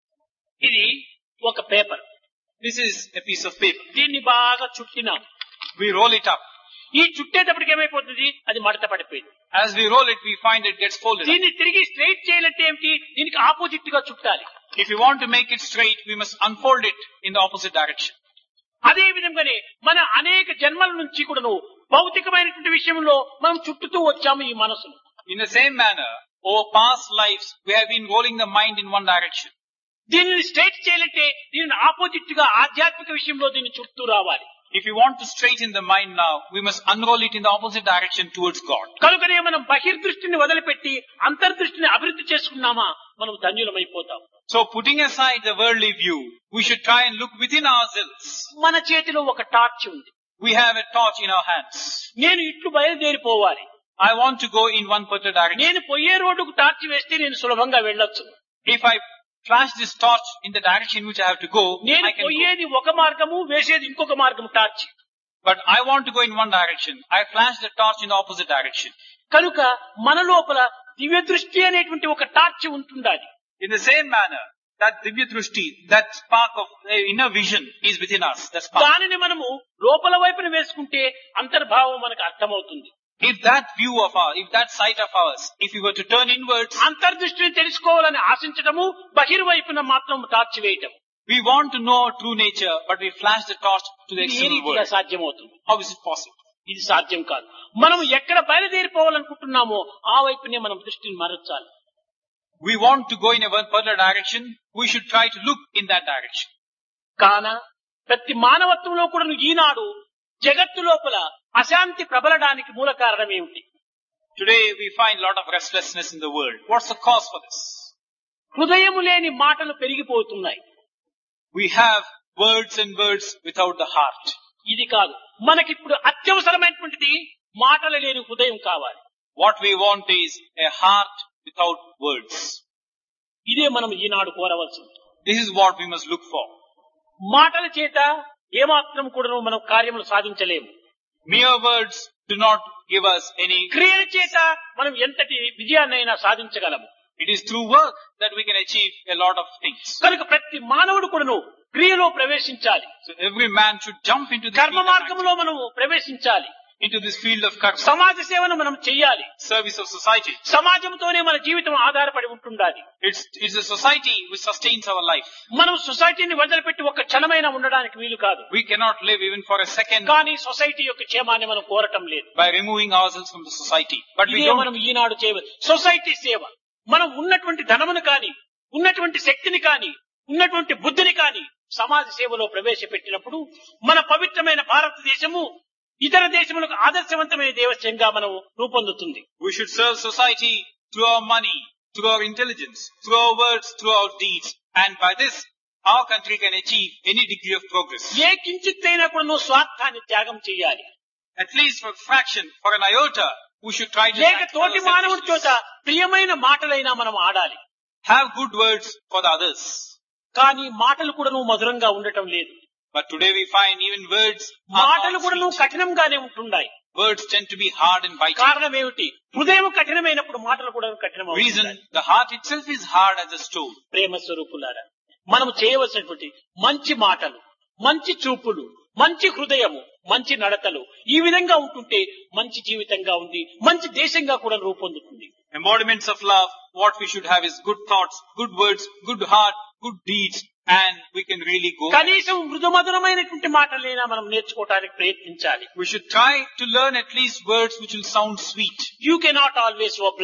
ఇది ఒక paper, This is a piece of paper. దీన్ని బాగా చుట్టినాం. We roll it up. ఈ చుట్టేటప్పటికి ఏమైపోతుంది, అది మడత పడిపోయింది. As we roll it, we find it gets folded up. దీన్ని తిరిగి స్ట్రైట్ చేయాలంటే ఏమిటి, దీనికి ఆపోజిట్ గా చుట్టాలి. If you want to make it straight, we must unfold it in the opposite direction. అదే విధంగానే మన అనేక జన్మల నుంచి కూడా నువ్వు భౌతికమైనటువంటి విషయంలో మనం చుట్టుతూ వచ్చాము ఈ మనసును. In the same manner, over past lives, we have been rolling the mind in one direction. దీనిని స్ట్రైట్ చేయాలంటే దీనిని ఆపోజిట్ గా ఆధ్యాత్మిక విషయంలో దీన్ని చుట్టూ రావాలి. If you want to straighten the mind now, we must unroll it in the opposite direction towards God. కనుకనే మనం బహిర్దృష్టిని వదిలిపెట్టి అంతర్దృష్టిని అభివృద్ధి చేసుకున్నామా మనం ధన్యులమైపోతాం. So putting aside the worldly view, we should try and look within ourselves. మన చేతిలో ఒక torch ఉంది. We have a torch in our hands. నేను ఇట్లు బయలుదేరిపోవాలి. I want to go in one particular direction. నేను పోయే రోడ్డుకు టార్చ్ వేస్తే నేను సులభంగా వెళ్ళొచ్చు. If I flash this torch in the direction which I have to go, నేను I can go. పోయేది ఒక మార్గము, వేసేది ఇంకొక మార్గము torch. But I want to go in one direction. I flash the torch in the opposite direction. కనుక మన లోపల దివ్య దృష్టి అనేటువంటి ఒక టార్చ్ ఉంటుండాలి. In the same manner, that divya drushti, that spark of uh, inner vision is within us. That spark. దానిని మనము లోపల వైపున వేసుకుంటే అంతర్భావం మనకు అర్థమవుతుంది. If that view of ours, if that sight of ours, if we were to turn inwards, అంతర్దృష్టిని తెలుసుకోవాలని ఆశించటము, బహిర్వైపున మాత్రం టార్చ్ వేయటం. we want to know our true nature, but we flash the torch to the ఇది ఏ external రీతిగా world. సాధ్యమవుతుంది? How is it possible? ఇది సాధ్యం కాదు. మనం ఎక్కడ బయలుదేరిపోవాలనుకుంటున్నామో ఆ వైపునే మనం దృష్టిని మరల్చాలి. We want to go in a one particular direction, we should try to look in that direction. కాన ప్రతి మానవత్వంలో కూడా ఈనాడు జగత్తు లోపల అశాంతి ప్రబలడానికి మూల కారణం ఏమిటి? Today we find a lot of restlessness in the world. What's the cause for this? హృదయము లేని మాటలు పెరిగిపోతున్నాయి. We have words and words without the heart. ఇది కాదు, మనకిప్పుడు అత్యవసరమైనటువంటిది మాటలు లేని హృదయం కావాలి. What we want is a heart without words. ఇదే మనం ఈనాడు కోరవలసింది. This is what we must look for. మాటల చేత ఏమాత్రం కూడా మనం కార్యములు సాధించలేము. Mere words do not give us any. క్రియల చేత మనం ఎంతటి విజయాన్నైనా సాధించగలము. It is through work that we can achieve a lot of things. కనుక ప్రతి మానవుడు కూడాను క్రియలో ప్రవేశించాలి. So every man should jump into this కర్మ field of మార్గంలో మనము ప్రవేశించాలి. into this field of karma, సమాజ సేవను మనం చెయ్యాలి. service of society. సమాజంతోనే మన జీవితం ఆధారపడి ఉంటుండాలి. It's it's a society which sustains our life. మనం సొసైటీని వదిలిపెట్టి ఒక్క క్షణమైనా ఉండడానికి వీలు కాదు. We cannot live even for a second కానీ సొసైటీ యొక్క క్షేమాన్ని మనం కోరటం లేదు. by removing ourselves from the society. But we ఇదే don't. మనం ఈనాడు చేయవచ్చు. సొసైటీ సేవ. మనం ఉన్నటువంటి ధనమును కానీ, ఉన్నటువంటి శక్తిని కానీ, ఉన్నటువంటి బుద్ధిని కానీ సమాజ సేవలో ప్రవేశపెట్టినప్పుడు మన పవిత్రమైన భారతదేశము ఇతర దేశములకు ఆదర్శవంతమైన దేశంగా మనం రూపొందుతుంది. We should serve society through our money, through our intelligence, through our words, through our deeds, and by this our country can achieve any degree of progress. ఏ కించిత్తైనా కూడా నువ్వు స్వార్థాన్ని త్యాగం చేయాలి. At least for a fraction, for an iota, we should try to లేక sacrifice తోటి our మానవుడి చోట selfishness. ప్రియమైన మాటలైనా మనం ఆడాలి. Have good words for the others. కానీ మాటలు కూడా నువ్వు మధురంగా ఉండటం లేదు. But today we find even words are మాటలు not కూడా నువ్వు sweet. కఠినంగానే ఉంటున్నాయి. Words tend to be hard and biting. కారణం ఏమిటి? హృదయం కఠినమైనప్పుడు మాటలు కూడా కఠినం. Reason, the heart itself is hard as a stone. ప్రేమ స్వరూపులారా, మనం చేయవలసినటువంటి మంచి మాటలు, మంచి చూపులు, మంచి హృదయము, మంచి నడతలు ఈ విధంగా ఉంటుంటే మంచి జీవితంగా ఉంది, మంచి దేశంగా కూడా రూపొందుతుంది. Embodiments of love, what we should have is good thoughts, good words, good heart, good deeds, and we can really go. కనీసం మృదుమధురమైనటువంటి మాటలైనా మనం నేర్చుకోవడానికి ప్రయత్నించాలి. We should try to learn at least words which will sound sweet. You cannot always oblige.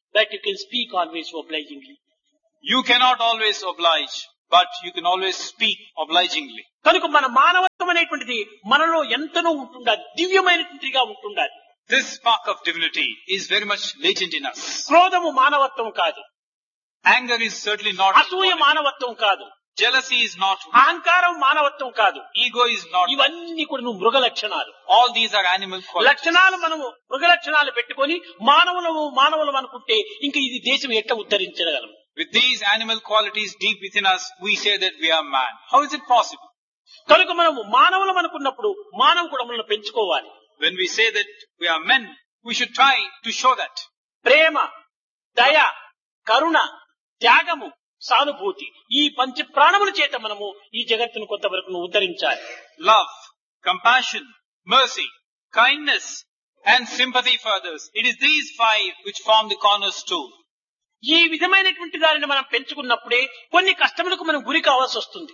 that you can speak always obligingly. You cannot always oblige, but you can always speak obligingly. కనుక మన మానవత్వం అనేటువంటిది మనలో ఎంతనో ఉంటుండాలి, దివ్యమైనటువంటిగా ఉంటుండాలి. This spark of divinity is very much latent in us. క్రోధము మానవత్వం కాదు, Anger is certainly not. అసూయ మానవత్వం కాదు, Jealousy is not. అహంకారం మానవత్వం కాదు. Ego is not. ఇవన్నీ కూడా నువ్వు మృగ లక్షణాలు. All these are animal qualities. లక్షణాలు మనము మృగ లక్షణాలు పెట్టుకొని మానవులము మానవులం అనుకుంటే ఇంక ఇది దేశం ఎట్లా ఉద్ధరించగలం? With these animal qualities deep within us, we say that we are man. How is it possible? కనుక మనము మానవులం అనుకున్నప్పుడు మానవ గుణములను పెంచుకోవాలి. When we say that we are men, we should try to show that. ప్రేమ, దయ, కరుణ, త్యాగము, సానుభూతి, ఈ పంచ ప్రాణముల చేత మనము ఈ జగత్తును కొంతవరకు ఉద్ధరించాలి. Love, compassion, mercy, kindness, and sympathy for others. It is these five which form the cornerstone. ఈ విధమైనటువంటి దానిని మనం పెంచుకున్నప్పుడే కొన్ని కష్టములకు మనం గురి కావాల్సి వస్తుంది.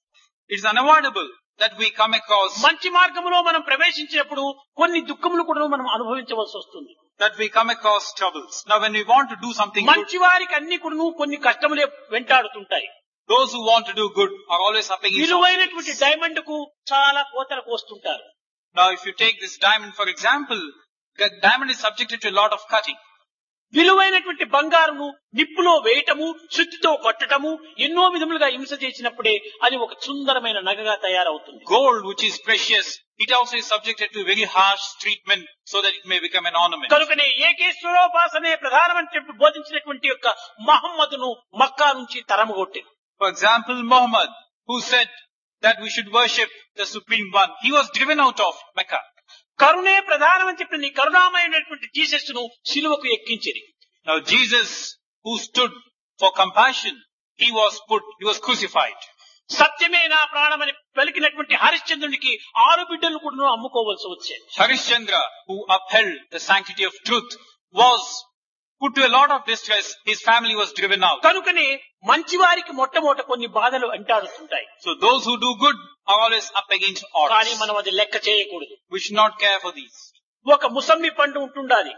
It is unavoidable that we come across, మంచి మార్గములో మనం ప్రవేశించినప్పుడు కొన్ని దుఃఖములు కూడా మనం అనుభవించవలసి వస్తుంది. that we come across troubles. Now when we want to do something good, మంచి వారికి అన్ని కూడా కొన్ని కష్టములే వెంటాడుతుంటాయి. those who want to do good are always up against విలువైనటువంటి obstacles. డైమండ్ కు చాలా కోతలకు వస్తుంటారు. Now if you take this diamond for example, the diamond is subjected to a lot of cutting. విలువైనటువంటి బంగారును నిప్పులో వేయటము, శుద్ధితో కొట్టటము, ఎన్నో విధములుగా హింస చేసినప్పుడే అది ఒక సుందరమైన నగగా తయారవుతుంది. Gold, which is precious, it also is subjected to very harsh treatment so that it may become an ornament. కనుకనే ఏకేశ్వరోపాసనే ప్రధానమని చెప్పి బోధించినటువంటి యొక్క మహమ్మదును మక్కా నుంచి తరమగొట్టి, For example, Muhammad, who said that we should worship the Supreme One, he was driven out of Mecca. కరుణే ప్రధానమని చెప్పి నీ కరుణామయమైనటువంటి Jesus ను సిలువకు ఎక్కించిరి. Now Jesus, who stood for compassion, he was put, he was crucified. సత్యమే నా ప్రాణమని పలికినటువంటి హరిశ్చంద్రునికి ఆరు బిడ్డలు కూడా అమ్ముకోవలసి వచ్చేది. Harishchandra, who upheld the sanctity of truth, was put to a lot of distress. His family was driven out. కనుకనే మంచి వారికి మొట్టమొదట కొన్ని బాధలు వెంటాడుతుంటాయి. So those who do good are always up against కానీ odds. మనం అది లెక్క చేయకూడదు. We should not care for these. ఒక ముసంబి పండు ఉంటుండాలి,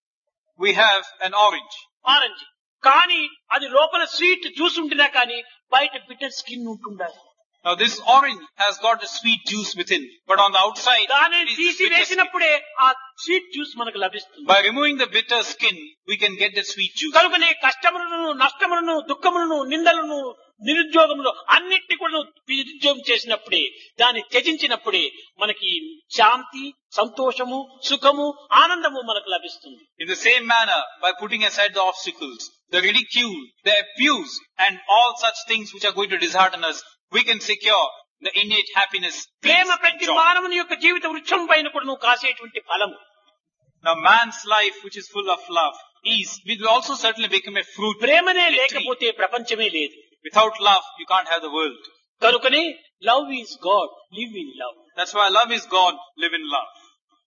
We have an orange. Orange, కానీ అది లోపల స్వీట్ జ్యూస్ ఉంటున్నా కానీ బయట బిటర్ స్కిన్ ఉంటుండాలి. Now this orange has got a sweet juice within, but on the outside, దానిని it is తీసి bitter skin. వేసినప్పుడే ఆ స్వీట్ జ్యూస్ మనకు లభిస్తుంది. By removing the bitter skin, we can get the sweet juice. కనుకనే కష్టములను, నష్టములను, దుఃఖములను, నిందలను, నిరుద్యోగములు అన్నిటిని కూడా నిరుద్యోగం చేసినప్పుడే, దాన్ని త్యజించినప్పుడే మనకి శాంతి, సంతోషము, సుఖము, ఆనందము మనకు లభిస్తుంది. In the same manner, by putting aside the obstacles, the ridicule, the abuse, and all such things which are going to dishearten us, we can secure the innate happiness, Prema peace, and ప్రతి joy. మానవుని యొక్క జీవిత వృక్షం పైన కూడా నువ్వు కాసేటువంటి ఫలము. Now man's life, which is full of love, is, will also certainly become a fruit. ప్రేమనే a tree. లేకపోతే ప్రపంచమే లేదు. Without love, you can't have the world. కనుకనే love is God, live in love. That's why love is God, live in love.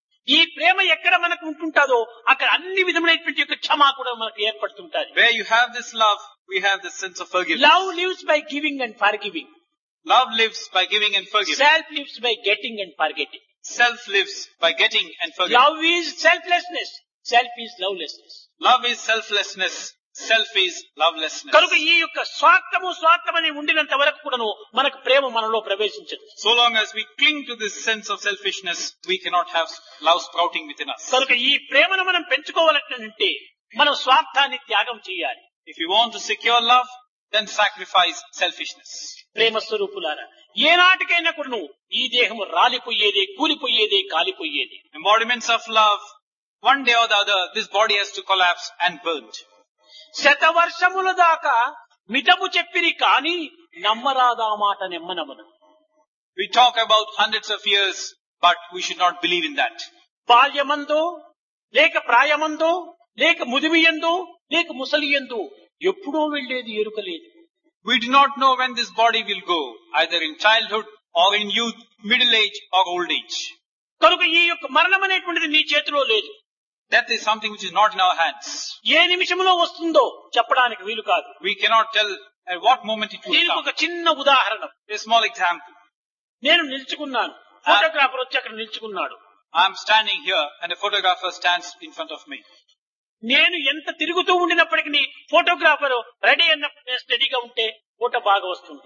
ఈ ప్రేమ ఎక్కడ మనకు ఉంటుంటాదో అక్కడ అన్ని విధములైనటువంటి యొక్క క్షమ కూడా మనకు ఏర్పడుతుంటాది. Where you have this love, we have this sense of forgiveness. Love lives by giving and for giving. Love lives by giving and forgiving. Self lives by getting and for getting. Self lives by getting and forgiving. Love is selflessness, self is lovelessness. Love is selflessness. Self is lovelessness. కనుక ఈ యొక్క స్వార్థము స్వార్థమని ఉండినంత వరకు కూడాను మనకు ప్రేమ మనలో ప్రవేశించదు. So long as we cling to this sense of selfishness, we cannot have love sprouting within us. కనుక ఈ ప్రేమను మనం పెంచుకోవాలంటే మనం స్వార్థాన్ని త్యాగం చేయాలి. If you want to secure love, then sacrifice selfishness. ప్రేమ స్వరూపులారా, ఏనాటికైనా కూడాను ఈ దేహము రాలిపోయేదే, కూలిపోయేదే, కాలిపోయేది. Embodiments of love, one day or the other, this body has to collapse and burn. శతవర్షముల దాకా మితము చెప్పిరి కాని నమ్మరాదా మాట నెమ్మనమున. We talk about hundreds of years, but we should not believe in that. బాల్యమందో లేక ప్రాయమందో లేక ముదిమియందో లేక ముసలియందో ఎప్పుడో వెళ్లేది ఎరుకలేదు. We do not know when this body will go, either in childhood or in youth, middle age or old age. కనుక ఈ యొక్క మరణం అనేటువంటిది నీ చేతిలో లేదు. Death is something which is not in our hands. ఏ నిమిషంలో వస్తుందో చెప్పడానికి వీలు కాదు. We cannot tell at what moment it will దీనికి come. ఒక చిన్న ఉదాహరణ. A small example. నేను నిల్చుకున్నాను, ఫోటోగ్రాఫర్ వచ్చి అక్కడ నిల్చుకున్నాడు. I am standing here and a photographer stands in front of me. నేను ఎంత తిరుగుతూ ఉండినప్పటికీ ఫోటోగ్రాఫర్ రెడీ అన్నప్పుడు నేను స్టడీగా ఉంటే ఫోటో బాగా వస్తుంది.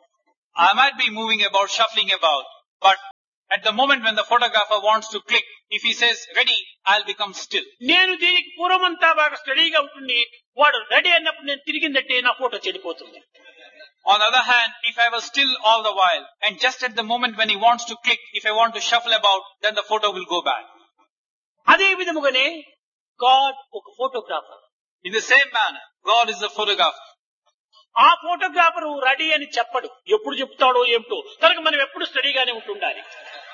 I might be moving about, shuffling about, but at the moment when the photographer wants to click, if he says ready, I'll become still. నేను దీనికి పూర్వమంతా బాగా స్టడీగా ఉంటుంది, వాడు రెడీ అన్నప్పుడు నేను తిరిగిందంటే నా ఫోటో చెడిపోతుంది. On the other hand, if I was still all the while, and just at the moment when he wants to click, if I want to shuffle about, then the photo will go bad. అదే విధముగానే God ఒక photographer. In the same manner, God is the photographer. ఆ photographer ready అని చెప్పడు, ఎప్పుడు చెప్తాడో ఏమిటో, కనుక మనం ఎప్పుడు స్టడీగానే ఉంటుండాలి.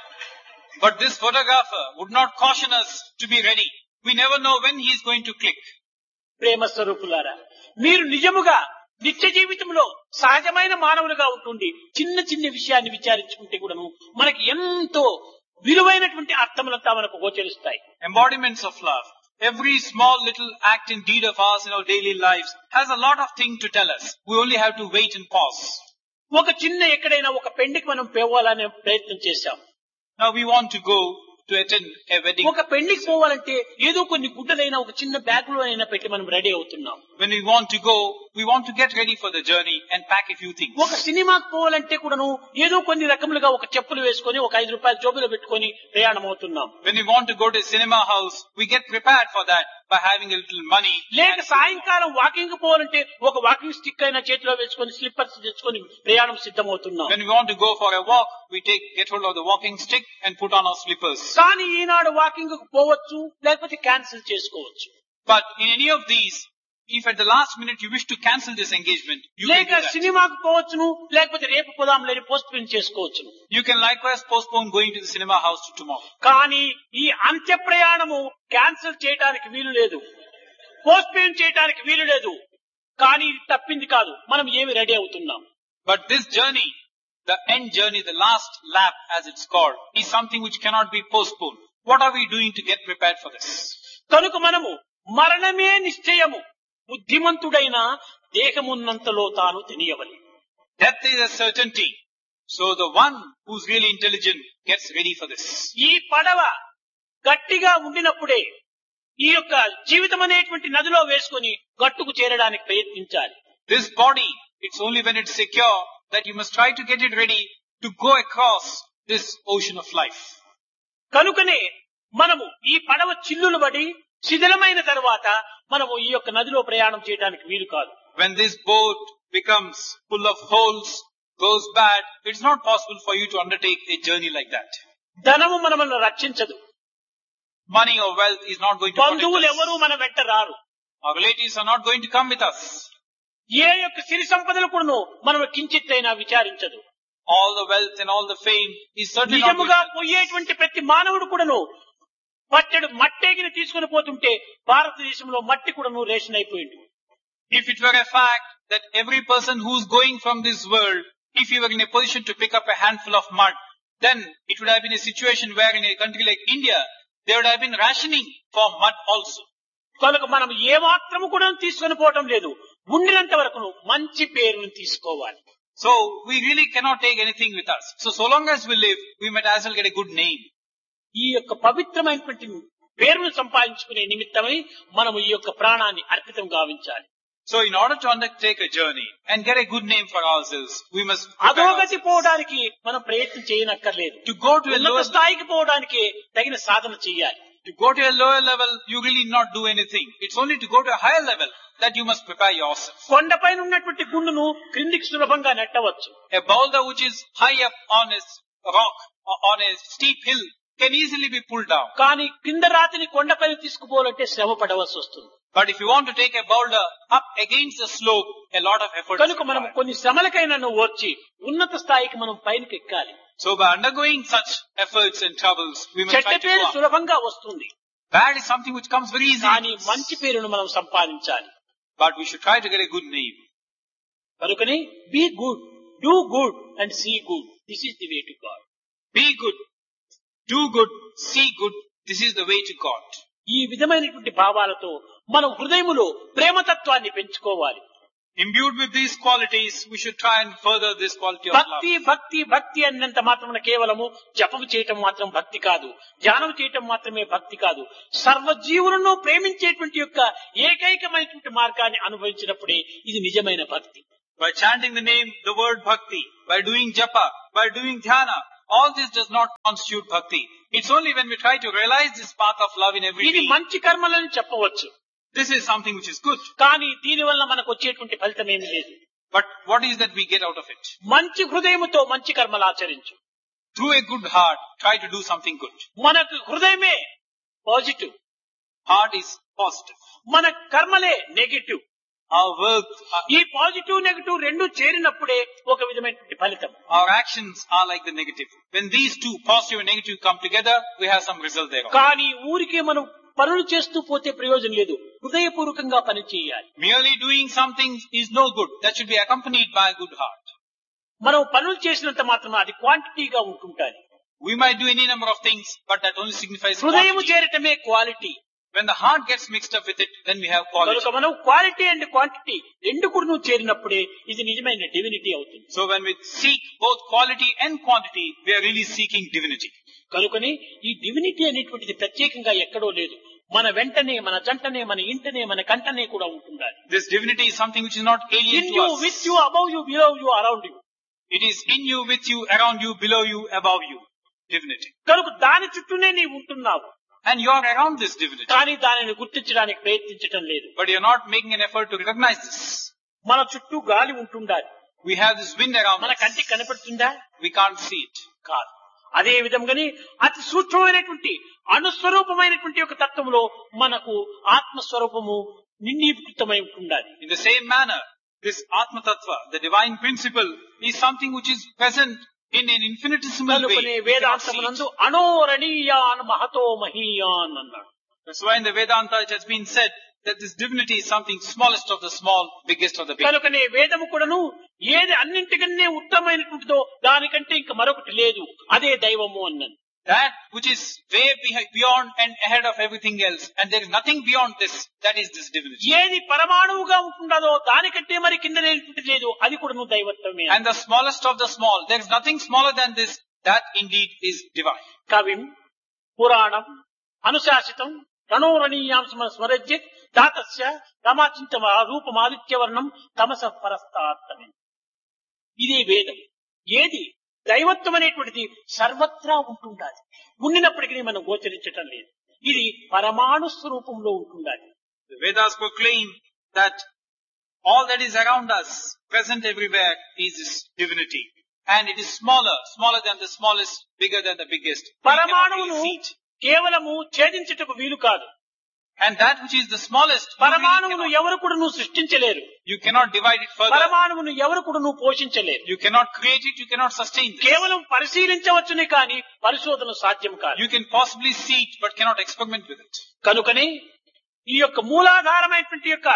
But this photographer would not caution us to be ready. We never know when he is going to click. ప్రేమ స్వరూపులారా, మీరు నిజముగా నిత్య జీవితంలో సహజమైన మానవులుగా ఉంటుంది చిన్న చిన్న విషయాన్ని విచారించుకుంటే కూడాను మనకి ఎంతో విలువైనటువంటి అర్థములంతా మనకు గోచరిస్తాయి. Embodiments of love. Every small little act and deed of ours in our daily lives has a lot of things to tell us. We only have to wait and pause. ఒక చిన్న ఎక్కడైనా ఒక పెండికి మనం పోవాలనే ప్రయత్నం చేశాం. Now we want to go to attend a wedding. ఒక పెండికి పోవాలంటే ఏదో కొన్ని గుడ్డలైనా ఒక చిన్న బ్యాగ్ లో అయినా పెట్టి మనం రెడీ అవుతున్నాం. When we want to go, we want to get ready for the journey and pack a few things. ఒక సినిమాకి పోవాలంటే కూడాను ఏదో కొన్ని రకములుగా ఒక చెప్పులు వేసుకొని ఒక ఐదు రూపాయలు జోబులో పెట్టుకొని ప్రయాణం అవుతున్నాం. When we want to go to a cinema house, we get prepared for that by having a little money. లేక సాయంకాలం వాకింగ్ పోవాలంటే ఒక వాకింగ్ స్టిక్ అయినా చేతిలో వేసుకొని స్లిప్పర్స్ తెచ్చుకొని ప్రయాణం సిద్ధమవుతున్నాం. When we want to go for a walk, we take get hold of the walking stick and put on our slippers. కానీ ఈనాడు వాకింగ్ పోవచ్చు, లేకపోతే క్యాన్సిల్ చేసుకోవచ్చు. But in any of these, if at the last minute you wish to cancel this engagement, you can లేక do that. సినిమాకు పోవచ్చును, లేకపోతే రేపు పోదాం లేని పోస్ట్ పోన్ చేసుకోవచ్చును. You can likewise postpone going to the cinema house to tomorrow. కానీ ఈ అంత్య ప్రయాణము క్యాన్సిల్ చేయడానికి వీలు లేదు, పోస్ట్ పోన్ చేయడానికి వీలు లేదు. కానీ ఇది తప్పింది కాదు, మనం ఏమి రెడీ అవుతున్నాం. But this journey, the end journey, the last lap as it's called, is something which cannot be postponed. What are we doing to get prepared for this? కనుక మనము మరణమే నిశ్చయము, బుద్ధిమంతుడైన దేహమున్నంతలో తాను తెలియవలి. Death is a certainty. So the one who's really intelligent gets ready for this. ఈ పడవ గట్టిగా ఉండినప్పుడే ఈ యొక్క జీవితం అనేటువంటి నదిలో వేసుకొని గట్టుకు చేరడానికి ప్రయత్నించాలి. This body, it's only when it's secure that you must try to get it ready to go across this ocean of life. కనుకనే మనము ఈ పడవ చిల్లులు పడి శిథిలమైన తర్వాత మనము ఈ యొక్క నదిలో ప్రయాణం చేయడానికి వీలు కాదు. When this boat becomes full of holes, goes bad, it's not possible for you to undertake a journey like that. ధనము మనల్ని రక్షించదు. Money or wealth is not going to protect బంధువులు us. ఎవరు మన వెంట రారు. Our relatives are not going to come with us. ఏ యొక్క సిరి సంపదలు కూడాను మనం కించిత్తైనా విచారించదు. All the wealth and all the fame is certainly not going నిజముగా to... పోయేటువంటి ప్రతి మానవుడు కూడాను పట్టెడు మట్టేగిని తీసుకుని పోతుంటే భారతదేశంలో మట్టి కూడాను రేషన్ అయిపోయింది. If it were a fact that every person who's going from this world, if he were in a position to pick up a handful of mud, then it would have been a situation where in a country like India, there would have been rationing for mud also. కనుక మనం ఏ మాత్రము కూడా తీసుకొని పోవటం లేదు, ఉండినంత వరకు మంచి పేరును తీసుకోవాలి. So we really cannot take anything with us. So so long as we live, we might as well get a good name. ఈ యొక్క పవిత్రమైనటువంటి పేరును సంపాదించుకునే నిమిత్తమై మనము ఈ యొక్క ప్రాణాన్ని అర్పితం గావించాలి. So in order to undertake a journey and get a good name for ourselves, we must అధోగతి పోవడానికి మనం ప్రయత్నం చేయనక్కర్లేదు. to go to a ఉన్నత lower స్థాయికి పోవడానికి తగిన సాధన చేయాలి. to go to a lower level, you really not do anything. It's only to go to a higher level that you must prepare yourself. కొండపైన ఉన్నటువంటి గుండును క్రిందికి సులభంగా నెట్టవచ్చు. A boulder which is high up on a rock or on a steep hill can easily be pulled down. కానీ కింద రాతిని కొండపైన తీసుకుపోవాలంటే శ్రమ పడవలసి వస్తుంది. But if you want to take a boulder up against the slope, a lot of effort is కనుక మనం required. కొన్ని శ్రమలకైనా నువ్వు వచ్చి ఉన్నత స్థాయికి మనం పైనకి ఎక్కాలి. So by undergoing such efforts and troubles, we must చెడ్డ try to పేరు go up. సులభంగా వస్తుంది, Bad is something which comes very కానీ easily. మంచి పేరును మనం సంపాదించాలి. But we should try to get a good name. కనుకని be good, do good and see good. This is the way to God. Be good, do good, see good. This is the way to God. ఈ విధమైనటువంటి భావాలతో మనం హృదయములో ప్రేమతత్వాన్ని పెంచుకోవాలి. Imbued with these qualities, we should try and further this quality of love. భక్తి భక్తి భక్తి అన్నంత మాత్రమున కేవలము జపము చేయటం మాత్రం భక్తి కాదు, ధ్యానం చేయటం మాత్రమే భక్తి కాదు. సర్వజీవులను ప్రేమించేటువంటి యొక్క ఏకైకమైనటువంటి మార్గాన్ని అనుభవించినప్పుడే ఇది నిజమైన భక్తి. By chanting the name, the word bhakti, by doing japa, by doing dhyana, all this does not constitute bhakti. It's only when we try to realize this path of love in every ఇది being. మంచి కర్మలని చెప్పవచ్చు, This is something which is good. కానీ దీని వల్ల మనకు వచ్చేటువంటి ఫలితం ఏమి లేదు. But what is that we get out of it? మంచి హృదయముతో మంచి కర్మలు ఆచరించు. Through a good heart, try to do something good. మనకు హృదయమే పాజిటివ్, Heart is positive. మన కర్మలే నెగిటివ్. Our work, ఈ పాజిటివ్ నెగిటివ్ రెండు చేరినప్పుడే ఒక విధమైనటువంటి ఫలితం. our actions are like the negative. When these two, positive and negative, come together, we have some result thereof. కానీ ఊరికే మనం పనులు చేస్తూ పోతే ప్రయోజనం లేదు, హృదయపూర్వకంగా పని చేయాలి. Merely doing something is no good. That should be accompanied by a good heart. మనం పనులు చేసినంత మాత్రం అది క్వాంటిటీగా ఉంటుంటాది. We might do any number of things, but that only signifies హృదయం quantity. చేరటమే quality. When the heart gets mixed up with it, then we have quality. కనుక మనం quality and quantity రెండు కూడా చేరినప్పుడే ఇది నిజమైన డివినిటీ అవుతుంది. So when we seek both quality and quantity, we are really seeking divinity. కనుకని ఈ divinity అనేటువంటిది ప్రత్యేకంగా ఎక్కడో లేదు, మన వెంటనే, మన జంటనే, మన ఇంటనే, మన కంటనే కూడా ఉంటుండాలి. This divinity is something which is not alien in to you, us. With you, above you, below you, around you. It is in you, with you, around you, below you, above you. Divinity. కనుక దాని చుట్టూనే నీవు ఉంటున్నావు, And you are around this divinity. కానీ దానిని గుర్తించడానికి ప్రయత్నించటం లేదు. But you are not making an effort to recognize this. మన చుట్టూ గాలి ఉంటుండాలి, We have this wind around మన us. కంటికి కనపడుతుందా? We can't see it. కాదు. అదే విధంగానే అతి సూక్ష్మమైనటువంటి అణుస్వరూపమైనటువంటి ఒక తత్వంలో మనకు ఆత్మస్వరూపము నిండీకృతమై ఉండాలి. In the same manner, this Atma Tattva, the divine principle, is something which is present in an infinitesimal కనుకనే way. We cannot see వేదాంతమునందు it. అణోరణీయాన్ Mahato మహీయాన్ అన్నాడు. That's why in the Vedanta it has been said that this divinity is something smallest of the small, biggest of the big. కనుకనే వేదము కూడాను ఏది అన్నింటికన్నే ఉత్తమమైనటువంటిదో దానికంటే ఇంక మరొకటి లేదు, అదే దైవము అన్నది. That which is way behi- beyond and ahead of everything else, and there is nothing beyond this, that is this divinity. ఏది పరమాణువుగా ఉంటుండదో దానికంటే మరి కింద లేనిటువంటి లేదు, అది కూడాను దైవత్వమే. And the smallest of the small, there is nothing smaller than this, that indeed is divine. కవిం పురాణం అనుశాసితం రణోరణీయాంశమ స్మరజ్య దాతస్య రమాచింత రూపమాదిత్యవర్ణం తమస పరస్తాత్తమే. ఇదే వేదం. ఏది దైవత్వం అనేటువంటిది సర్వత్రా ఉంటుండాలి, ఉండినప్పటికీ మనం గోచరించటం లేదు. ఇది పరమాణు స్వరూపంలో ఉంటుండాలి. The Vedas proclaim that all that is around us, present everywhere, is this divinity. And it is smaller, smaller than the smallest, bigger than the biggest. We cannot పరమాణువును really see it. కేవలము ఛేదించుటకు వీలు కాదు. And that which is the smallest, you, really పరమాణువును cannot, ఎవరు కూడా నువ్వు సృష్టించలేరు, you cannot divide it further. పరమాణువును ఎవరు కూడా నువ్వు పోషించలేరు. You cannot create it, you cannot sustain this. కేవలం పరిశీలించవచ్చునే కానీ పరిశోధన సాధ్యం కాదు. You can possibly see it, but cannot experiment with it. కనుకనే ఈ యొక్క మూలాధారమైనటువంటి యొక్క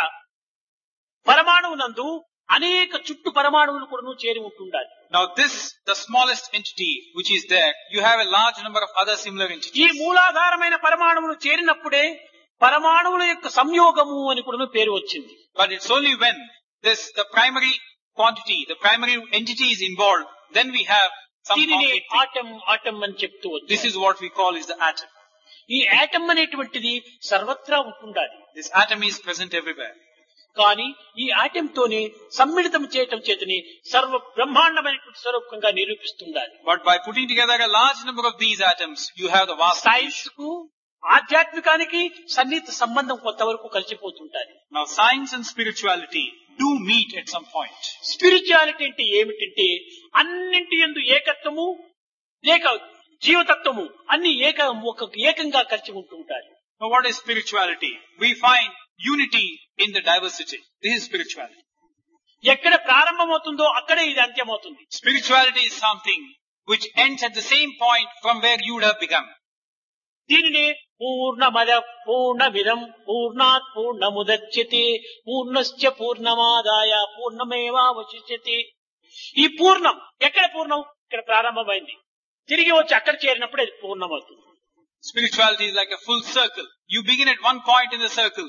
పరమాణువునందు అనేక చుట్టు పరమాణువులు కూడా చేరి ఉంటుండాలి. Now this, the smallest entity which is there, you have a large number of other similar ఈ entities. మూలాధారమైన పరమాణువులు చేరినప్పుడే పరమాణువుల యొక్క సంయోగము అని కూడా పేరు వచ్చింది. But it's only when this, the primary quantity, the primary entity is involved, then we have some దీనిని concrete thing. Atom atom అని చెప్తూ This వచ్చారు. is what we call is the atom. ఈ ఆటం అనేటువంటిది సర్వత్రా ఉంటుండాలి. This atom is present everywhere. కానీ ఈ ఆటం తోనే సమ్మిళితం చేయటం చేతని సర్వ బ్రహ్మాండమైనటువంటి స్వరూపంగా నిరూపిస్తుండాలి. But by putting together a large number of these atoms, you have the vast science కు ఆధ్యాత్మికానికి సన్నిహిత సంబంధం కొంతవరకు కలిసిపోతుంటారు. Now science and spirituality do meet at some point. Spirituality అంటే ఏమిటంటే అన్నింటి యందు ఏకత్వము లేక జీవతత్వము అన్ని ఏక ఒక ఏకంగా కలిసి ఉంటుంటారు. Now what is spirituality? We find unity in the diversity. This is spirituality. ఎక్కడ ప్రారంభమవుతుందో అక్కడే ఇది అంత్యమవుతుంది. Spirituality is something which ends at the same point from where you would have begun. దీనినే పూర్ణమద పూర్ణమిదం పూర్ణాత్ పూర్ణముదచ్యతే పూర్ణశ్చ పూర్ణమాదాయ పూర్ణమేవావశిష్యతే. ఈ పూర్ణం ఎక్కడ పూర్ణం? ఇక్కడ ప్రారంభమైంది, తిరిగి వచ్చి అక్కడ చేరినప్పుడు అది పూర్ణమవుతుంది. Spirituality is like a full circle. You begin at one point in the circle,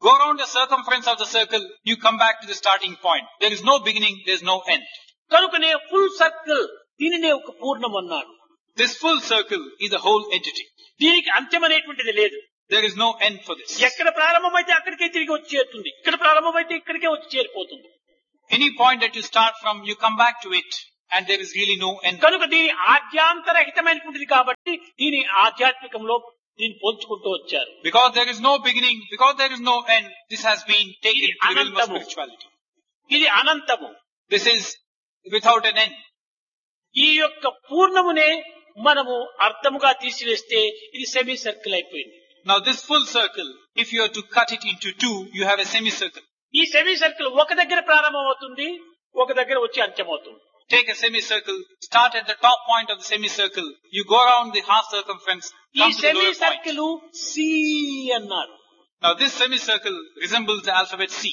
go around the circumference of the circle, you come back to the starting point. There is no beginning, there is no end. కనుకనే full circle దీనినే ఒక పూర్ణం అన్నారు. This full circle is the whole entity. దీనికి అంత్యం అనేటువంటిది లేదు. There is no end for this. ఎక్కడ ప్రారంభమైతే అక్కడికే తిరిగి వచ్చి చేరుతుంది, ఇక్కడ ప్రారంభమైతే ఇక్కడికే వచ్చి చేరిపోతుంది. Any point that you start from, you come back to it, and there is really no end. కనుక దీని ఆద్యాంతరహితమైనటువంటిది కాబట్టి దీని ఆధ్యాత్మికంలో దీన్ని పోల్చుకుంటూ వచ్చారు. Because there is no beginning, because there is no end, this has been taken to the realm of అనంతము. spirituality. ఇది అనంతము. This is without an end. ఈ యొక్క పూర్ణమునే మనము అర్థముగా తీసివేస్తే ఇది సెమీ సర్కిల్ అయిపోయింది. Now this full circle, if you are to cut it into two, you have a semicircle. ఈ semi circle ఒక దగ్గర ప్రారంభమవుతుంది, ఒక దగ్గర వచ్చి అంత్యమవుతుంది. Take a semicircle, start at the top point of the semicircle, you go around the half circumference, ఈ come to the semi lower point. Circle C అన్నారు. Now this semicircle resembles the alphabet C.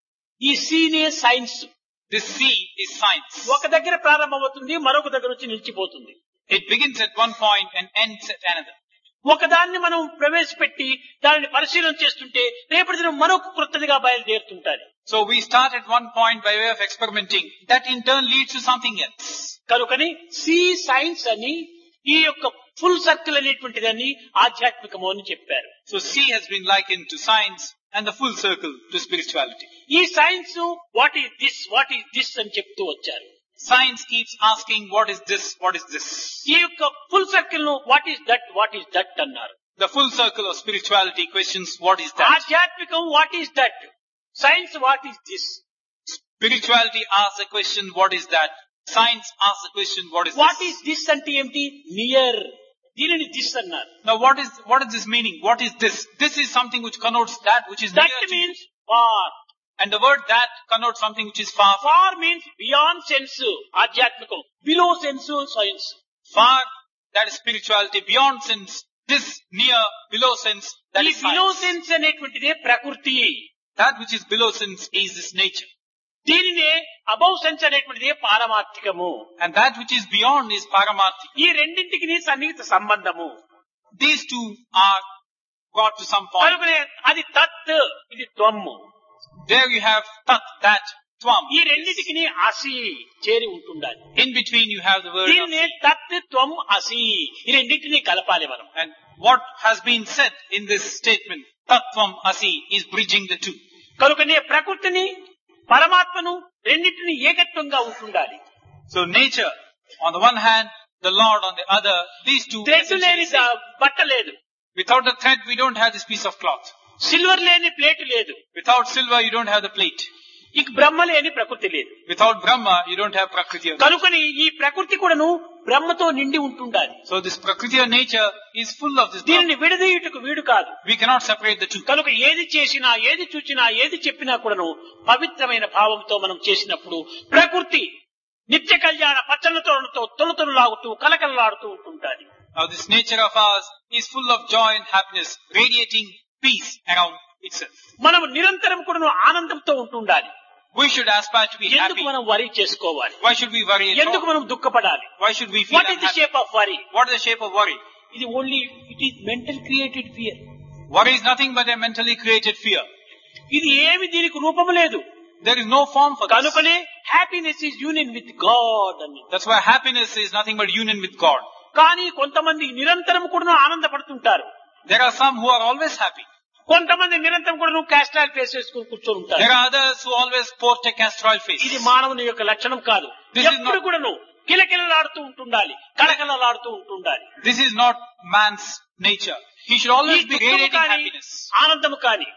ఈ సీనే science. This C is science. ఒక దగ్గర ప్రారంభమవుతుంది, మరొక దగ్గర వచ్చి నిలిచిపోతుంది. It begins at one point and ends at another. ఒకదాన్ని మనం ప్రవేశపెట్టి దానిని పరిశీలన చేస్తుంటే రేపటి దినం మరొక క్రొత్తదిగా బయలుదేరుతుంటారు. So we start at one point by way of experimenting. That in turn leads to something else. కనుకని సి సైన్స్ అని ఈ యొక్క ఫుల్ సర్కిల్ అనేటువంటిదని ఆధ్యాత్మికము అని చెప్పారు. So C has been likened to science and the full circle to spirituality. ఈ science what is this what is this అని చెప్తూ వచ్చారు. Science keeps asking, what is this, what is this? ఈ యొక్క full circle ను what is that what is that అన్నారు. The full circle of spirituality questions, what is that? ఆధ్యాత్మికం what is that, science what is this. Spirituality asks the question, what is that? Science asks the question, what is what this? Is this అంటే ఏమిటి, near, దీనిని this అన్నారు. Now what is, what is this meaning? What is this? This is something which connotes that which is that near to you. Means far. And the word that connotes something which is far from. Far means beyond sense ఆధ్యాత్మికం, below sense science. Far, that is spirituality. Beyond sense, this near, below sense, that ఈ is below science. Sense అనేటువంటిదే ప్రకృతి. That which is below sense is this nature. దీనినే above sense అనేటువంటిదే పారమార్థికము. And that which is beyond is paramarthika. ఈ రెండింటికి సన్నిహిత సంబంధము. These two are brought to some point. కనుకనే అది తత్, ఇది త్వము. There you have tat, that, tvam. ఈ రెండింటికి అసి చేరి ఉంటుండాలి. In between you have the word దీనినే asi. తత్ త్వం అసి, ఈ రెండింటిని కలపాలి మనం. And what has been said in this statement, tat, tvam, asi, is bridging the two. కనుకనే ప్రకృతిని పరమాత్మను రెండింటిని ఏకత్వంగా ఉంటుండాలి. So nature, on the one hand, the Lord on the other, these two. Thread లేని essentially same. బట్ట లేదు, Without the thread, we don't have this piece of cloth. Silver లేని plate లేదు, Without silver, you don't have the plate. ఇక బ్రహ్మ లేని ప్రకృతి లేదు. Without Brahma, you don't have Prakriti. కనుకని ఈ ప్రకృతి కూడాను బ్రహ్మతో నిండి ఉంటుండాలి. So this Prakriti or nature is full of this దీనిని Brahma. విడదీయుటకు వీడు కాదు. We cannot separate the two. కనుక ఏది చేసినా, ఏది చూచినా, ఏది చెప్పినా కూడాను పవిత్రమైన భావంతో మనం చేసినప్పుడు ప్రకృతి నిత్య కళ్యాణ పచ్చనతోనతో తొలతొలలాగుతూ కలకలలాడుతూ ఉంటుంటాది. Now this nature of ours is full of joy and happiness, radiating peace around itself. మనం నిరంతరం కూడాను ఆనందంతో ఉంటుండాలి. We should aspire to be ఎందుకు happy. మనం వరి చేసుకోవాలి, Why should we worry at ఎందుకు all? మనం దుఃఖపడాలి? Why should we feel what is the unhappy? Shape of వరి? What is the shape of worry? ఇది only it is mental created fear. Worry is nothing but a mentally created fear. ఇది ఏమి దీనికి రూపము లేదు. There is no form for this. కనుకనే happiness is union with God అని. That's why happiness is nothing but union with God. కానీ కొంతమంది నిరంతరం కూడా ఆనందపడుతుంటారు. There are some who are always happy. కొంతమంది నిరంతరం కూడా క్యాస్ట్రాల్ ఫేస్ వేసుకుని కూర్చొని ఉంటారు. There are others who always sport a castor oil face. ఇది మానవుని యొక్క లక్షణం కాదు. This is ఎప్పుడు not- కూడాను కిలకిలలాడుతూ ఉంటుండాలి, కలకలలాడుతూ ఉంటుండాలి. This is not man's nature. He should ఈ always be దుఃఖము radiating కానీ happiness. ఆనందము కానీ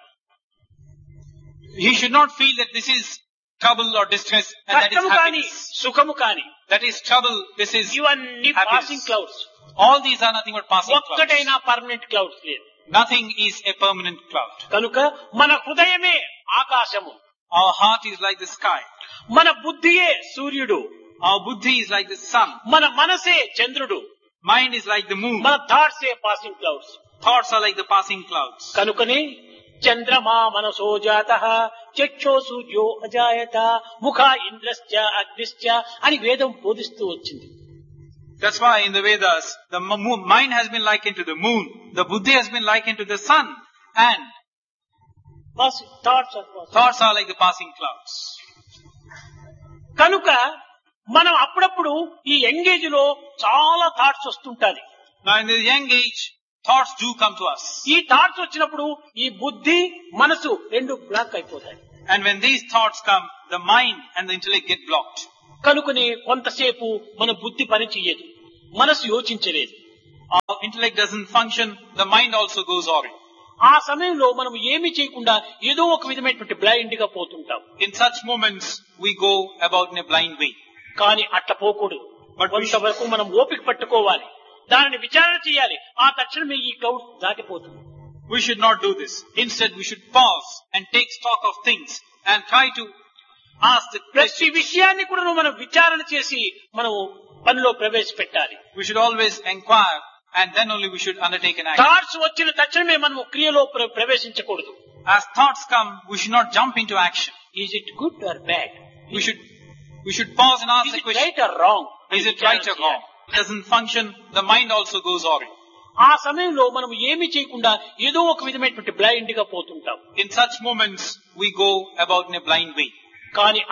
He should not feel that this is trouble or distress and that is కష్టము కానీ happiness. సుఖము కానీ That is trouble, this is ఇవన్నీ happiness. Passing clouds. All these are nothing but passing clouds. ఒక్కటైనా permanent clouds లేదు. Nothing is a permanent cloud. కనుక మన హృదయమే ఆకాశము, Our heart is like the sky. మన బుద్ధియే సూర్యుడు, Our buddhi is like the sun. మన మనసే చంద్రుడు, Mind is like the moon. మన thoughts A passing clouds. Thoughts are like the passing clouds. కనుకనే చంద్రమా మనసో జాతః చక్షో సూర్యో అజాయత ముఖ ఇంద్రశ్చ అగ్నిశ్చ అని వేదం బోధిస్తూ వచ్చింది. That's why in the Vedas, the mo- mind has been likened to the moon, the buddhi has been likened to the sun, and Passing thoughts are passing. Thoughts are like the passing clouds. కనుక మనం అప్పుడప్పుడు ఈ engage లో చాలా thoughts వస్తుంటాయి. Now in this young age, thoughts do come to us. ఈ thoughts వచ్చినప్పుడు ఈ బుద్ధి మనసు రెండు బ్లాక్ అయిపోతాయి. And when these thoughts come, the mind and the intellect get blocked. కనుకనే కొంతసేపు మన బుద్ధి పని చెయ్యదు, మనసు యోచించలేదు. Our intellect doesn't function, the mind also goes awry. ఆ సమయంలో మనం ఏమీ చేయకుండా ఏదో ఒక విధమైనటువంటి బ్లైండ్ గా పోతుంటాం. In such moments, we go about in a blind way. కానీ అట్లా పోకూడదు. కొంతవరకు మనం ఓపిక పట్టుకోవాలి, దానిని విచారణ చేయాలి. ఆ తక్షణమే ఈ క్లౌడ్ దాటిపోతుంది. We should not do this. Instead, we should pause and take stock of things and try to ask the ప్రతి question. విషయాన్ని కూడా మనం విచారణ చేసి మనం పనిలో ప్రవేశపెట్టాలి. We should always inquire and then only we should undertake an action. Thoughts వచ్చిన తక్షణమే మనం క్రియలో ప్ర- ప్రవేశించకూడదు. As thoughts come, we should not jump into action. Is it good or bad? We should, we should pause and ask is the it question, right are wrong? is it right or wrong? It doesn't function, the mind also goes awry. ఆ సమయంలో మనం ఏమీ చేయకుండా ఏదో ఒక విధమైనటువంటి blind గా పోతుంటాం. In such moments, we go about in a blind way. కానీ